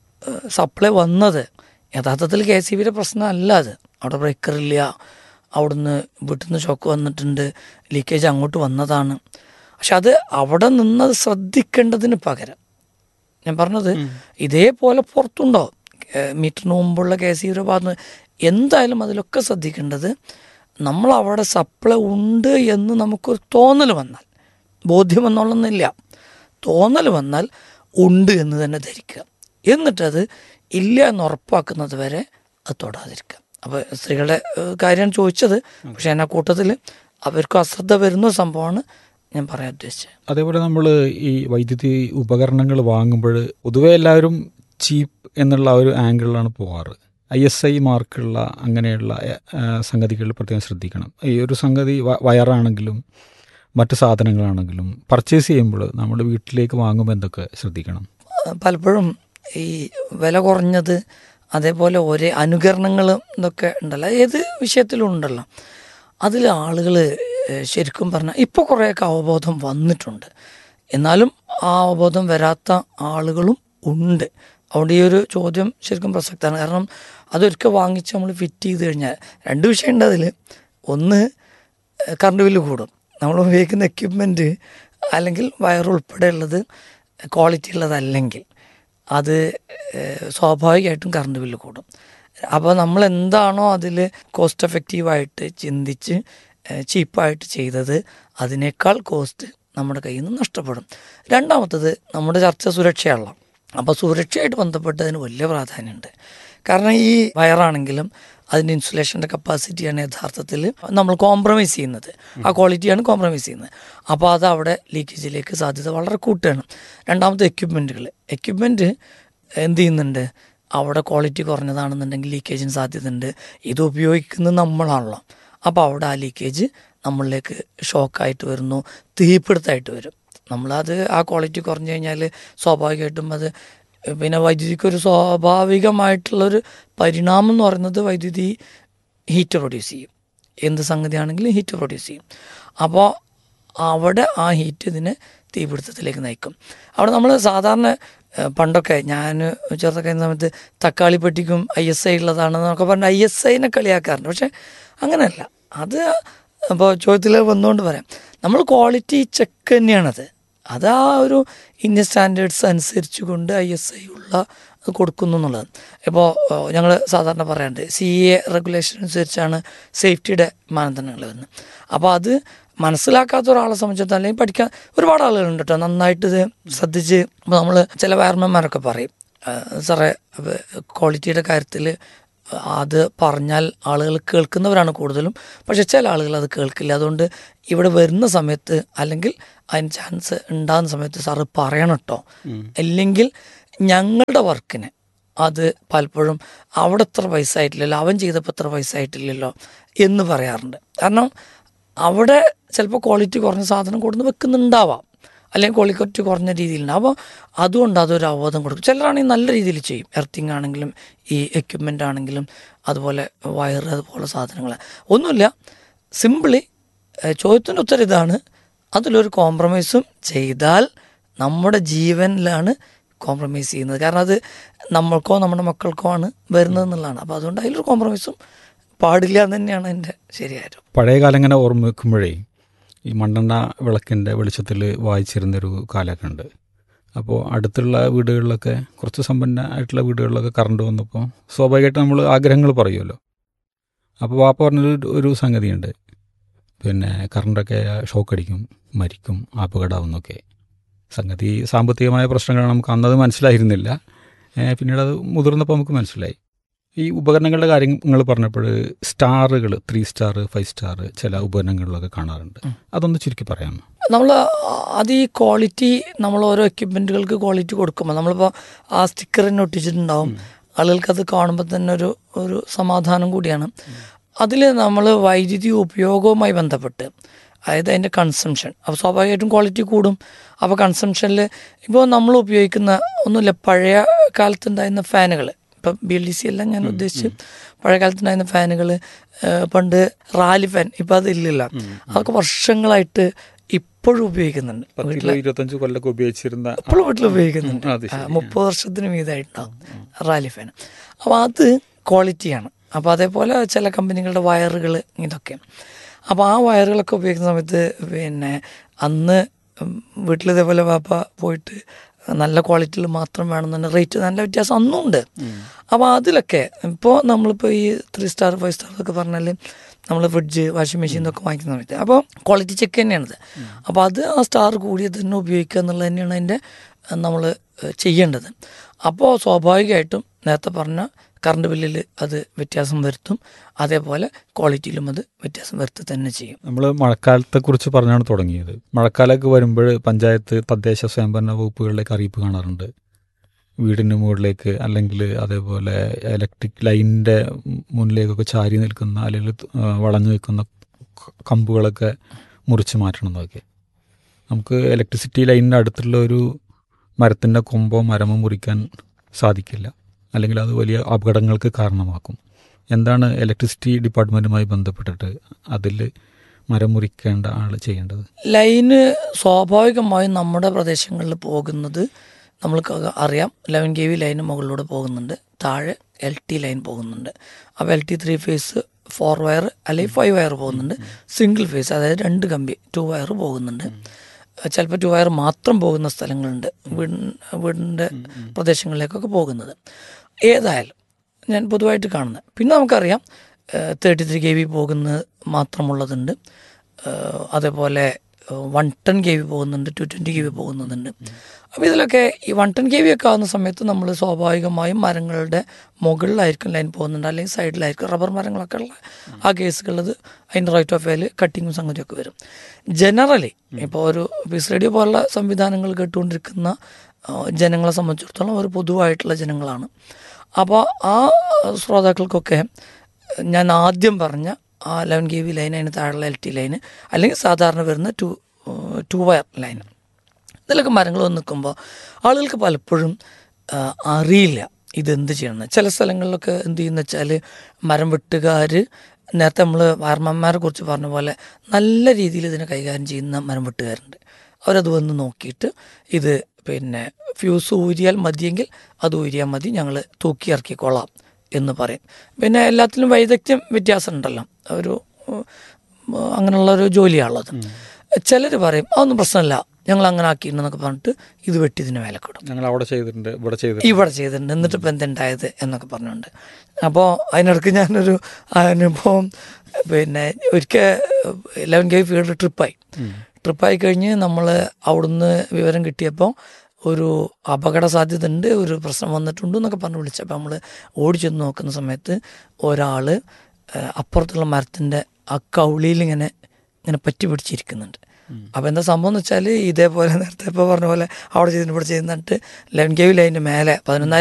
സപ്ലൈ വന്നത് യഥാർത്ഥത്തിൽ കെ സി ബിയുടെ പ്രശ്നമല്ല. അത് അവിടെ ബ്രേക്കറില്ല, അവിടുന്ന് വീട്ടിൽ നിന്ന് ഷോക്ക് വന്നിട്ടുണ്ട്, ലീക്കേജ് അങ്ങോട്ട് വന്നതാണ്. പക്ഷെ അത് അവിടെ നിന്നത് ശ്രദ്ധിക്കേണ്ടതിന് പകരം ഞാൻ പറഞ്ഞത് ഇതേപോലെ പുറത്തുണ്ടോ മീറ്ററിന് മുമ്പുള്ള കെ സി ബിയുടെ ഭാഗത്ത് എന്തായാലും അതിലൊക്കെ ശ്രദ്ധിക്കേണ്ടത് നമ്മൾ അവിടെ സപ്ലൈ ഉണ്ട് എന്ന് നമുക്കൊരു തോന്നൽ വന്നാൽ, ബോധ്യം എന്നുള്ളൊന്നില്ല, തോന്നൽ വന്നാൽ ഉണ്ട് എന്ന് തന്നെ ധരിക്കുക. എന്നിട്ടത് ഇല്ല എന്ന് ഉറപ്പാക്കുന്നത് വരെ അത് തൊടാതിരിക്കുക. അപ്പോൾ സ്ത്രീകളുടെ കാര്യമാണ് ചോദിച്ചത്. പക്ഷേ എന്നെ കൂട്ടത്തിൽ അവർക്ക് അശ്രദ്ധ വരുന്ന സംഭവമാണ് ഞാൻ പറയാൻ ഉദ്ദേശിച്ചത്. അതേപോലെ നമ്മൾ ഈ വൈദ്യുതി ഉപകരണങ്ങൾ വാങ്ങുമ്പോൾ പൊതുവെ എല്ലാവരും ചീപ്പ് എന്നുള്ള ഒരു ആംഗിളിലാണ് പോകാറ്. ഐ എസ് ഐ മാർക്കുള്ള അങ്ങനെയുള്ള സംഗതികൾ പ്രത്യേകം ശ്രദ്ധിക്കണം. ഈ ഒരു സംഗതി വയറാണെങ്കിലും മറ്റു സാധനങ്ങളാണെങ്കിലും പർച്ചേസ് ചെയ്യുമ്പോൾ നമ്മൾ വീട്ടിലേക്ക് വാങ്ങുമ്പോൾ എന്തൊക്കെ ശ്രദ്ധിക്കണം? പലപ്പോഴും ഈ വില കുറഞ്ഞത്, അതേപോലെ ഒരേ അനുകരണങ്ങളും ഇതൊക്കെ ഉണ്ടല്ലോ, ഏത് വിഷയത്തിലും ഉണ്ടല്ലോ, അതിൽ ആളുകൾ ശരിക്കും പറഞ്ഞാൽ ഇപ്പോൾ കുറേയൊക്കെ അവബോധം വന്നിട്ടുണ്ട്. എന്നാലും ആ അവബോധം വരാത്ത ആളുകളും ഉണ്ട്. അതുകൊണ്ട് ഈ ഒരു ചോദ്യം ശരിക്കും പ്രസക്തമാണ്. കാരണം അതൊരിക്കൽ വാങ്ങിച്ച് നമ്മൾ ഫിറ്റ് ചെയ്ത് കഴിഞ്ഞാൽ രണ്ട് വിഷയമുണ്ട് അതിൽ. ഒന്ന്, കറണ്ട് ബില്ല് കൂടും. നമ്മൾ ഉപയോഗിക്കുന്ന എക്യുപ്മെൻറ്റ് അല്ലെങ്കിൽ വയർ ഉൾപ്പെടെയുള്ളത് ക്വാളിറ്റി ഉള്ളതല്ലെങ്കിൽ അത് സ്വാഭാവികമായിട്ടും കറണ്ട് ബില്ല് കൂടും. അപ്പോൾ നമ്മൾ എന്താണോ അതിൽ കോസ്റ്റ് എഫക്റ്റീവായിട്ട് ചിന്തിച്ച് ചീപ്പായിട്ട് ചെയ്തത് അതിനേക്കാൾ കോസ്റ്റ് നമ്മുടെ കയ്യിൽ നിന്ന് നഷ്ടപ്പെടും. രണ്ടാമത്തത്, നമ്മുടെ ചർച്ച സുരക്ഷയുള്ള. അപ്പോൾ സുരക്ഷയായിട്ട് ബന്ധപ്പെട്ടതിന് വലിയ പ്രാധാന്യമുണ്ട്. കാരണം ഈ വയറാണെങ്കിലും അതിൻ്റെ ഇൻസുലേഷൻ്റെ കപ്പാസിറ്റിയാണ് യഥാർത്ഥത്തിൽ നമ്മൾ കോംപ്രമൈസ് ചെയ്യുന്നത്, ആ ക്വാളിറ്റിയാണ് കോംപ്രമൈസ് ചെയ്യുന്നത്. അപ്പോൾ അത് അവിടെ ലീക്കേജിലേക്ക് സാധ്യത വളരെ കൂട്ടുകയാണ്. രണ്ടാമത്തെ എക്യുപ്മെൻറ്റുകൾ, എക്യുപ്മെൻറ്റ് എന്ത് ചെയ്യുന്നുണ്ട്, അവിടെ ക്വാളിറ്റി കുറഞ്ഞതാണെന്നുണ്ടെങ്കിൽ ലീക്കേജിന് സാധ്യതയുണ്ട്. ഇത് ഉപയോഗിക്കുന്നത് നമ്മളാണല്ലോ. അപ്പോൾ അവിടെ ആ ലീക്കേജ് നമ്മളിലേക്ക് ഷോക്കായിട്ട് വരുന്നു, തീപിടുത്തമായിട്ട് വരും. നമ്മളത് ആ ക്വാളിറ്റി കുറഞ്ഞു കഴിഞ്ഞാൽ സ്വാഭാവികമായിട്ടും അത് പിന്നെ വൈദ്യുതിക്കൊരു സ്വാഭാവികമായിട്ടുള്ളൊരു പരിണാമം എന്ന് പറയുന്നത് വൈദ്യുതി ഹീറ്റ് പ്രൊഡ്യൂസ് ചെയ്യും. എന്ത് സംഗതിയാണെങ്കിലും ഹീറ്റ് പ്രൊഡ്യൂസ് ചെയ്യും. അപ്പോൾ അവിടെ ആ ഹീറ്റ് ഇതിനെ തീപിടുത്തത്തിലേക്ക് നയിക്കും. അവിടെ നമ്മൾ സാധാരണ പണ്ടൊക്കെ ഞാൻ ചെറുതൊക്കെ ആയിരുന്ന സമയത്ത് തക്കാളി പെട്ടിക്കും ഐ എസ് ഐ ഉള്ളതാണെന്നൊക്കെ പറഞ്ഞ് ഐ എസ് ഐനെ കളിയാക്കാറുണ്ട്. പക്ഷെ അങ്ങനെയല്ല. അത് അപ്പോൾ ചോദ്യത്തിൽ വന്നുകൊണ്ട് പറയാം, നമ്മൾ ക്വാളിറ്റി ചെക്ക് തന്നെയാണത്. അത് ആ ഒരു ഇന്ത്യൻ സ്റ്റാൻഡേർഡ്സ് അനുസരിച്ച് കൊണ്ട് ഐ എസ് ഐ ഉള്ള കൊടുക്കുന്നു എന്നുള്ളത്. ഇപ്പോൾ ഞങ്ങൾ സാധാരണ പറയാറുണ്ട് സി എ റെഗുലേഷൻ അനുസരിച്ചാണ് സേഫ്റ്റിയുടെ മാനദണ്ഡങ്ങൾ വരുന്നത്. അപ്പോൾ അത് മനസ്സിലാക്കാത്ത ഒരാളെ സംബന്ധിച്ചിടത്തോളം അല്ലെങ്കിൽ പഠിക്കാൻ ഒരുപാട് ആളുകളുണ്ട് കേട്ടോ, നന്നായിട്ട് ഇത് ശ്രദ്ധിച്ച്. ഇപ്പോൾ നമ്മൾ ചില വയർമാന്മാരൊക്കെ പറയും, സാറേ ക്വാളിറ്റിയുടെ കാര്യത്തിൽ അത് പറഞ്ഞാൽ ആളുകൾ കേൾക്കുന്നവരാണ് കൂടുതലും, പക്ഷെ ചില ആളുകൾ അത് കേൾക്കില്ല. അതുകൊണ്ട് ഇവിടെ വരുന്ന സമയത്ത് അല്ലെങ്കിൽ അതിന് ചാൻസ് ഉണ്ടാകുന്ന സമയത്ത് സാറ് പറയണം കേട്ടോ, അല്ലെങ്കിൽ ഞങ്ങളുടെ വർക്കിന് അത് പലപ്പോഴും അവിടെ എത്ര പൈസ ആയിട്ടില്ലല്ലോ, അവൻ ചെയ്തപ്പോൾ എത്ര പൈസ ആയിട്ടില്ലല്ലോ എന്ന് പറയാറുണ്ട്. കാരണം അവിടെ ചിലപ്പോൾ ക്വാളിറ്റി കുറഞ്ഞ സാധനം കൊടുന്ന് വെക്കുന്നുണ്ടാവാം. അല്ലെങ്കിൽ ക്വാളിറ്റി കുറഞ്ഞ രീതിയിലുണ്ട്. അപ്പോൾ അതുകൊണ്ട് അതൊരു അവബോധം കൊടുക്കും. ചിലരാണെങ്കിൽ നല്ല രീതിയിൽ ചെയ്യും, എർത്തിങ് ആണെങ്കിലും ഈ എക്യുപ്മെൻ്റ് ആണെങ്കിലും അതുപോലെ വയർ അതുപോലെ സാധനങ്ങൾ. ഒന്നുമില്ല, സിമ്പിളി ചോദ്യത്തിൻ്റെ ഉത്തരം ഇതാണ്, അതിലൊരു കോംപ്രമൈസും ചെയ്താൽ നമ്മുടെ ജീവനിലാണ് കോംപ്രമൈസ് ചെയ്യുന്നത്. കാരണം അത് നമ്മൾക്കോ നമ്മുടെ മക്കൾക്കോ ആണ് വരുന്നത് എന്നുള്ളതാണ്. അപ്പോൾ അതുകൊണ്ട് അതിലൊരു കോംപ്രമൈസും പാടില്ല എന്ന് തന്നെയാണ് എൻ്റെ ശരിയായിട്ട്. പഴയ കാലം ഇങ്ങനെ ഓർമ്മ വെക്കുമ്പോഴേ ഈ മണ്ണെണ്ണ വിളക്കിൻ്റെ വെളിച്ചത്തിൽ വായിച്ചിരുന്നൊരു കാലമൊക്കെ ഉണ്ട്. അപ്പോൾ അടുത്തുള്ള വീടുകളിലൊക്കെ കുറച്ച് സമ്പന്നമായിട്ടുള്ള വീടുകളിലൊക്കെ കറണ്ട് വന്നപ്പോൾ സ്വാഭാവികമായിട്ട് നമ്മൾ ആഗ്രഹങ്ങൾ പറയുമല്ലോ. അപ്പോൾ വാപ്പ പറഞ്ഞൊരു ഒരു സംഗതിയുണ്ട്, പിന്നെ കറണ്ടൊക്കെ ഷോക്ക് അടിക്കും, മരിക്കും, അപകടമാവുന്നൊക്കെ. സംഗതി സാമ്പത്തികമായ പ്രശ്നങ്ങളാണ്, നമുക്ക് അന്നത് മനസ്സിലായിരുന്നില്ല. പിന്നീട് അത് മുതിർന്നപ്പോൾ നമുക്ക് മനസ്സിലായി. ഈ ഉപകരണങ്ങളുടെ കാര്യങ്ങൾ പറഞ്ഞപ്പോൾ സ്റ്റാറുകൾ, ത്രീ സ്റ്റാർ ഫൈവ് സ്റ്റാർ ചില ഉപകരണങ്ങളിലൊക്കെ കാണാറുണ്ട്. അതൊന്ന് ചുരുക്കി പറയാമോ? നമ്മൾ അത് ഈ ക്വാളിറ്റി, നമ്മൾ ഓരോ എക്യുപ്മെൻറ്റുകൾക്ക് ക്വാളിറ്റി കൊടുക്കുമ്പോൾ നമ്മളിപ്പോൾ ആ സ്റ്റിക്കറിന് ഒട്ടിച്ചിട്ടുണ്ടാവും, ആളുകൾക്ക് അത് കാണുമ്പോൾ തന്നെ ഒരു ഒരു സമാധാനം കൂടിയാണ്. അതിൽ നമ്മൾ വൈദ്യുതി ഉപയോഗവുമായി ബന്ധപ്പെട്ട്, അതായത് അതിൻ്റെ കൺസംഷൻ, അപ്പോൾ സ്വാഭാവികമായിട്ടും ക്വാളിറ്റി കൂടും. അപ്പോൾ കൺസംഷനിൽ ഇപ്പോൾ നമ്മൾ ഉപയോഗിക്കുന്ന ഒന്നുമില്ല, പഴയ കാലത്തുണ്ടായിരുന്ന ഫാനുകൾ, ഇപ്പം ബി എൽ ഡി സി എല്ലാം ഞാൻ ഉദ്ദേശിച്ച് പഴയ കാലത്തുണ്ടായിരുന്ന ഫാനുകൾ, പണ്ട് റാലി ഫാൻ, ഇപ്പം അതില്ല, അതൊക്കെ വർഷങ്ങളായിട്ട് ഇപ്പോഴും ഉപയോഗിക്കുന്നുണ്ട്. ഇരുപത്തഞ്ച് കൊല്ലൊക്കെ ഉപയോഗിച്ചിരുന്ന ഇപ്പോഴും വീട്ടിൽ ഉപയോഗിക്കുന്നുണ്ട്. മുപ്പത് വർഷത്തിന് മീതായിട്ടുണ്ടാവും റാലി ഫാൻ. അപ്പോൾ അത് ക്വാളിറ്റിയാണ്. അപ്പോൾ അതേപോലെ ചില കമ്പനികളുടെ വയറുകൾ ഇതൊക്കെ. അപ്പോൾ ആ വയറുകളൊക്കെ ഉപയോഗിക്കുന്ന സമയത്ത് പിന്നെ അന്ന് വീട്ടിൽ ഇതേപോലെ വാപ്പ പോയിട്ട് നല്ല ക്വാളിറ്റിയിൽ മാത്രം വേണമെന്ന് റേറ്റ് നല്ല വ്യത്യാസം അന്നും ഉണ്ട്. അപ്പോൾ അതിലൊക്കെ ഇപ്പോൾ നമ്മളിപ്പോൾ ഈ ത്രീ സ്റ്റാർ ഫൈവ് സ്റ്റാർ എന്നൊക്കെ പറഞ്ഞാൽ നമ്മൾ ഫ്രിഡ്ജ്, വാഷിംഗ് മെഷീൻ എന്നൊക്കെ വാങ്ങിക്കുന്ന സമയത്ത് അപ്പോൾ ക്വാളിറ്റി ചെക്ക് തന്നെയാണത്. അപ്പോൾ അത് ആ സ്റ്റാർ കൂടിയത് തന്നെ ഉപയോഗിക്കുക എന്നുള്ളത് തന്നെയാണ് അതിൻ്റെ നമ്മൾ ചെയ്യേണ്ടത്. അപ്പോൾ സ്വാഭാവികമായിട്ടും നേരത്തെ പറഞ്ഞ കറണ്ട് ബില്ലിൽ അത് വ്യത്യാസം വരുത്തും, അതേപോലെ ക്വാളിറ്റിയിലും അത് വ്യത്യാസം വരുത്തി തന്നെ ചെയ്യും. നമ്മൾ മഴക്കാലത്തെക്കുറിച്ച് പറഞ്ഞാണ് തുടങ്ങിയത്. മഴക്കാലമൊക്കെ വരുമ്പോൾ പഞ്ചായത്ത്, തദ്ദേശ സ്വയംഭരണ വകുപ്പുകളിലേക്ക് അറിയിപ്പ് കാണാറുണ്ട്, വീടിൻ്റെ മുകളിലേക്ക് അല്ലെങ്കിൽ അതേപോലെ ഇലക്ട്രിക് ലൈനിൻ്റെ മുന്നിലേക്കൊക്കെ ചാരി നിൽക്കുന്ന അല്ലെങ്കിൽ വളഞ്ഞു നിൽക്കുന്ന കമ്പുകളൊക്കെ മുറിച്ച് മാറ്റണം എന്നൊക്കെ. നമുക്ക് ഇലക്ട്രിസിറ്റി ലൈനിൻ്റെ അടുത്തുള്ള ഒരു മരത്തിൻ്റെ കൊമ്പോ മരമോ മുറിക്കാൻ സാധിക്കില്ല, അല്ലെങ്കിൽ അത് വലിയ അപകടങ്ങൾക്ക് കാരണമാക്കും. എന്താണ് ഇലക്ട്രിസിറ്റി ഡിപ്പാർട്ട്മെൻറ്റുമായി ബന്ധപ്പെട്ടിട്ട് അതിൽ മരം മുറിക്കേണ്ട ആൾ ചെയ്യേണ്ടത്? ലൈന് സ്വാഭാവികമായും നമ്മുടെ പ്രദേശങ്ങളിൽ പോകുന്നത് നമ്മൾക്ക് അറിയാം. ലെവൻ കെ വി ലൈന് മുകളിലൂടെ പോകുന്നുണ്ട്, താഴെ എൽ ടി ലൈൻ പോകുന്നുണ്ട്. അപ്പോൾ L T three phase four wire അല്ലെങ്കിൽ ഫൈവ് വയർ പോകുന്നുണ്ട്, സിംഗിൾ ഫേസ് അതായത് രണ്ട് കമ്പി ടു വയർ പോകുന്നുണ്ട്. ചിലപ്പോൾ ടു വയർ മാത്രം പോകുന്ന സ്ഥലങ്ങളുണ്ട്, വീട് വീടിൻ്റെ പ്രദേശങ്ങളിലേക്കൊക്കെ പോകുന്നത്. ഏതായാലും ഞാൻ പൊതുവായിട്ട് കാണുന്നത്. പിന്നെ നമുക്കറിയാം തേർട്ടി ത്രീ കെ വി പോകുന്നത് മാത്രമുള്ളതുണ്ട്, അതേപോലെ വൺ ടെൻ കെ വി പോകുന്നുണ്ട്, ടു ട്വൻറ്റി കെ വി പോകുന്നതുണ്ട്. അപ്പോൾ ഇതിലൊക്കെ ഈ വൺ ടെൻ കെ വി ഒക്കെ ആകുന്ന സമയത്ത് നമ്മൾ സ്വാഭാവികമായും മരങ്ങളുടെ മുകളിലായിരിക്കും ലൈൻ പോകുന്നുണ്ട്, അല്ലെങ്കിൽ സൈഡിലായിരിക്കും. റബ്ബർ മരങ്ങളൊക്കെ ഉള്ള ആ കേസുകളത് അതിൻ്റെ റൈറ്റ് ഓഫ് വേയിൽ കട്ടിങ്ങും സംഗതിയൊക്കെ വരും. ജനറലി ഇപ്പോൾ ഒരു പീസ് റേഡിയോ പോലുള്ള സംവിധാനങ്ങൾ കേട്ടുകൊണ്ടിരിക്കുന്ന ജനങ്ങളെ സംബന്ധിച്ചിടത്തോളം ഒരു പൊതുവായിട്ടുള്ള ജനങ്ങളാണ്. അപ്പോൾ ആ ശ്രോതാക്കൾക്കൊക്കെ ഞാൻ ആദ്യം പറഞ്ഞ ആ ലെവൻ കെ വി ലൈൻ, അതിന് താഴെയുള്ള എൽ ടി ലൈന്, അല്ലെങ്കിൽ സാധാരണ വരുന്ന ടു ടു വയർ ലൈൻ, ഇതിലൊക്കെ മരങ്ങൾ വന്ന് നിൽക്കുമ്പോൾ ആളുകൾക്ക് പലപ്പോഴും അറിയില്ല ഇതെന്ത് ചെയ്യണമെന്ന്. ചില സ്ഥലങ്ങളിലൊക്കെ എന്ത് ചെയ്യുന്ന വെച്ചാൽ മരം വെട്ടുകാർ, നേരത്തെ നമ്മൾ വയർമാന്മാരെ കുറിച്ച് പറഞ്ഞ പോലെ നല്ല രീതിയിൽ ഇതിനെ കൈകാര്യം ചെയ്യുന്ന മരം വെട്ടുകാരുണ്ട്. അവരത് വന്ന് നോക്കിയിട്ട് ഇത് പിന്നെ ഫ്യൂസ് ഊരിയാൽ മതിയെങ്കിൽ അത് ഊരിയാൽ മതി, ഞങ്ങൾ തൂക്കി ഇറക്കിക്കോളാം എന്ന് പറയും. പിന്നെ എല്ലാത്തിലും വൈദഗ്ധ്യം വ്യത്യാസം ഉണ്ടല്ലോ, ഒരു അങ്ങനെയുള്ളൊരു ജോലിയാണുള്ളത്. ചിലർ പറയും അതൊന്നും പ്രശ്നമില്ല, ഞങ്ങൾ അങ്ങനെ ആക്കിയിട്ടുണ്ടെന്നൊക്കെ പറഞ്ഞിട്ട് ഇത് വെട്ടി ഇതിന് വില കൊടുക്കും, ഞങ്ങൾ അവിടെ ചെയ്തിട്ടുണ്ട് ഇവിടെ ചെയ്തിട്ടുണ്ട് ഇവിടെ ചെയ്തിട്ടുണ്ട് എന്നിട്ട് ഇപ്പം എന്തുണ്ടായത് എന്നൊക്കെ പറഞ്ഞുകൊണ്ട്. അപ്പോൾ അതിനിടയ്ക്ക് ഞാനൊരു അനുഭവം, പിന്നെ ഒരിക്കൽ ലെവൻ കെ ഫീൽഡ് ട്രിപ്പായി ട്രിപ്പായി കഴിഞ്ഞ് നമ്മൾ അവിടുന്ന് വിവരം കിട്ടിയപ്പോൾ ഒരു അപകട സാധ്യത ഉണ്ട്, ഒരു പ്രശ്നം വന്നിട്ടുണ്ട് എന്നൊക്കെ പറഞ്ഞ് വിളിച്ചപ്പോൾ നമ്മൾ ഓടി ചെന്ന് നോക്കുന്ന സമയത്ത് ഒരാൾ അപ്പുറത്തുള്ള മരത്തിൻ്റെ ആ കൗളിയിൽ ഇങ്ങനെ ഇങ്ങനെ പറ്റി പിടിച്ചിരിക്കുന്നുണ്ട്. അപ്പോൾ എന്താ സംഭവം എന്ന് വെച്ചാൽ ഇതേപോലെ നേരത്തെ ഇപ്പോൾ പറഞ്ഞ പോലെ അവിടെ ചെയ്തിട്ട് ഇവിടെ ചെയ്യുന്നിട്ട് ലെവൻ കെ വി ലൈനിൻ്റെ മേലെ പതിനൊന്നായിരം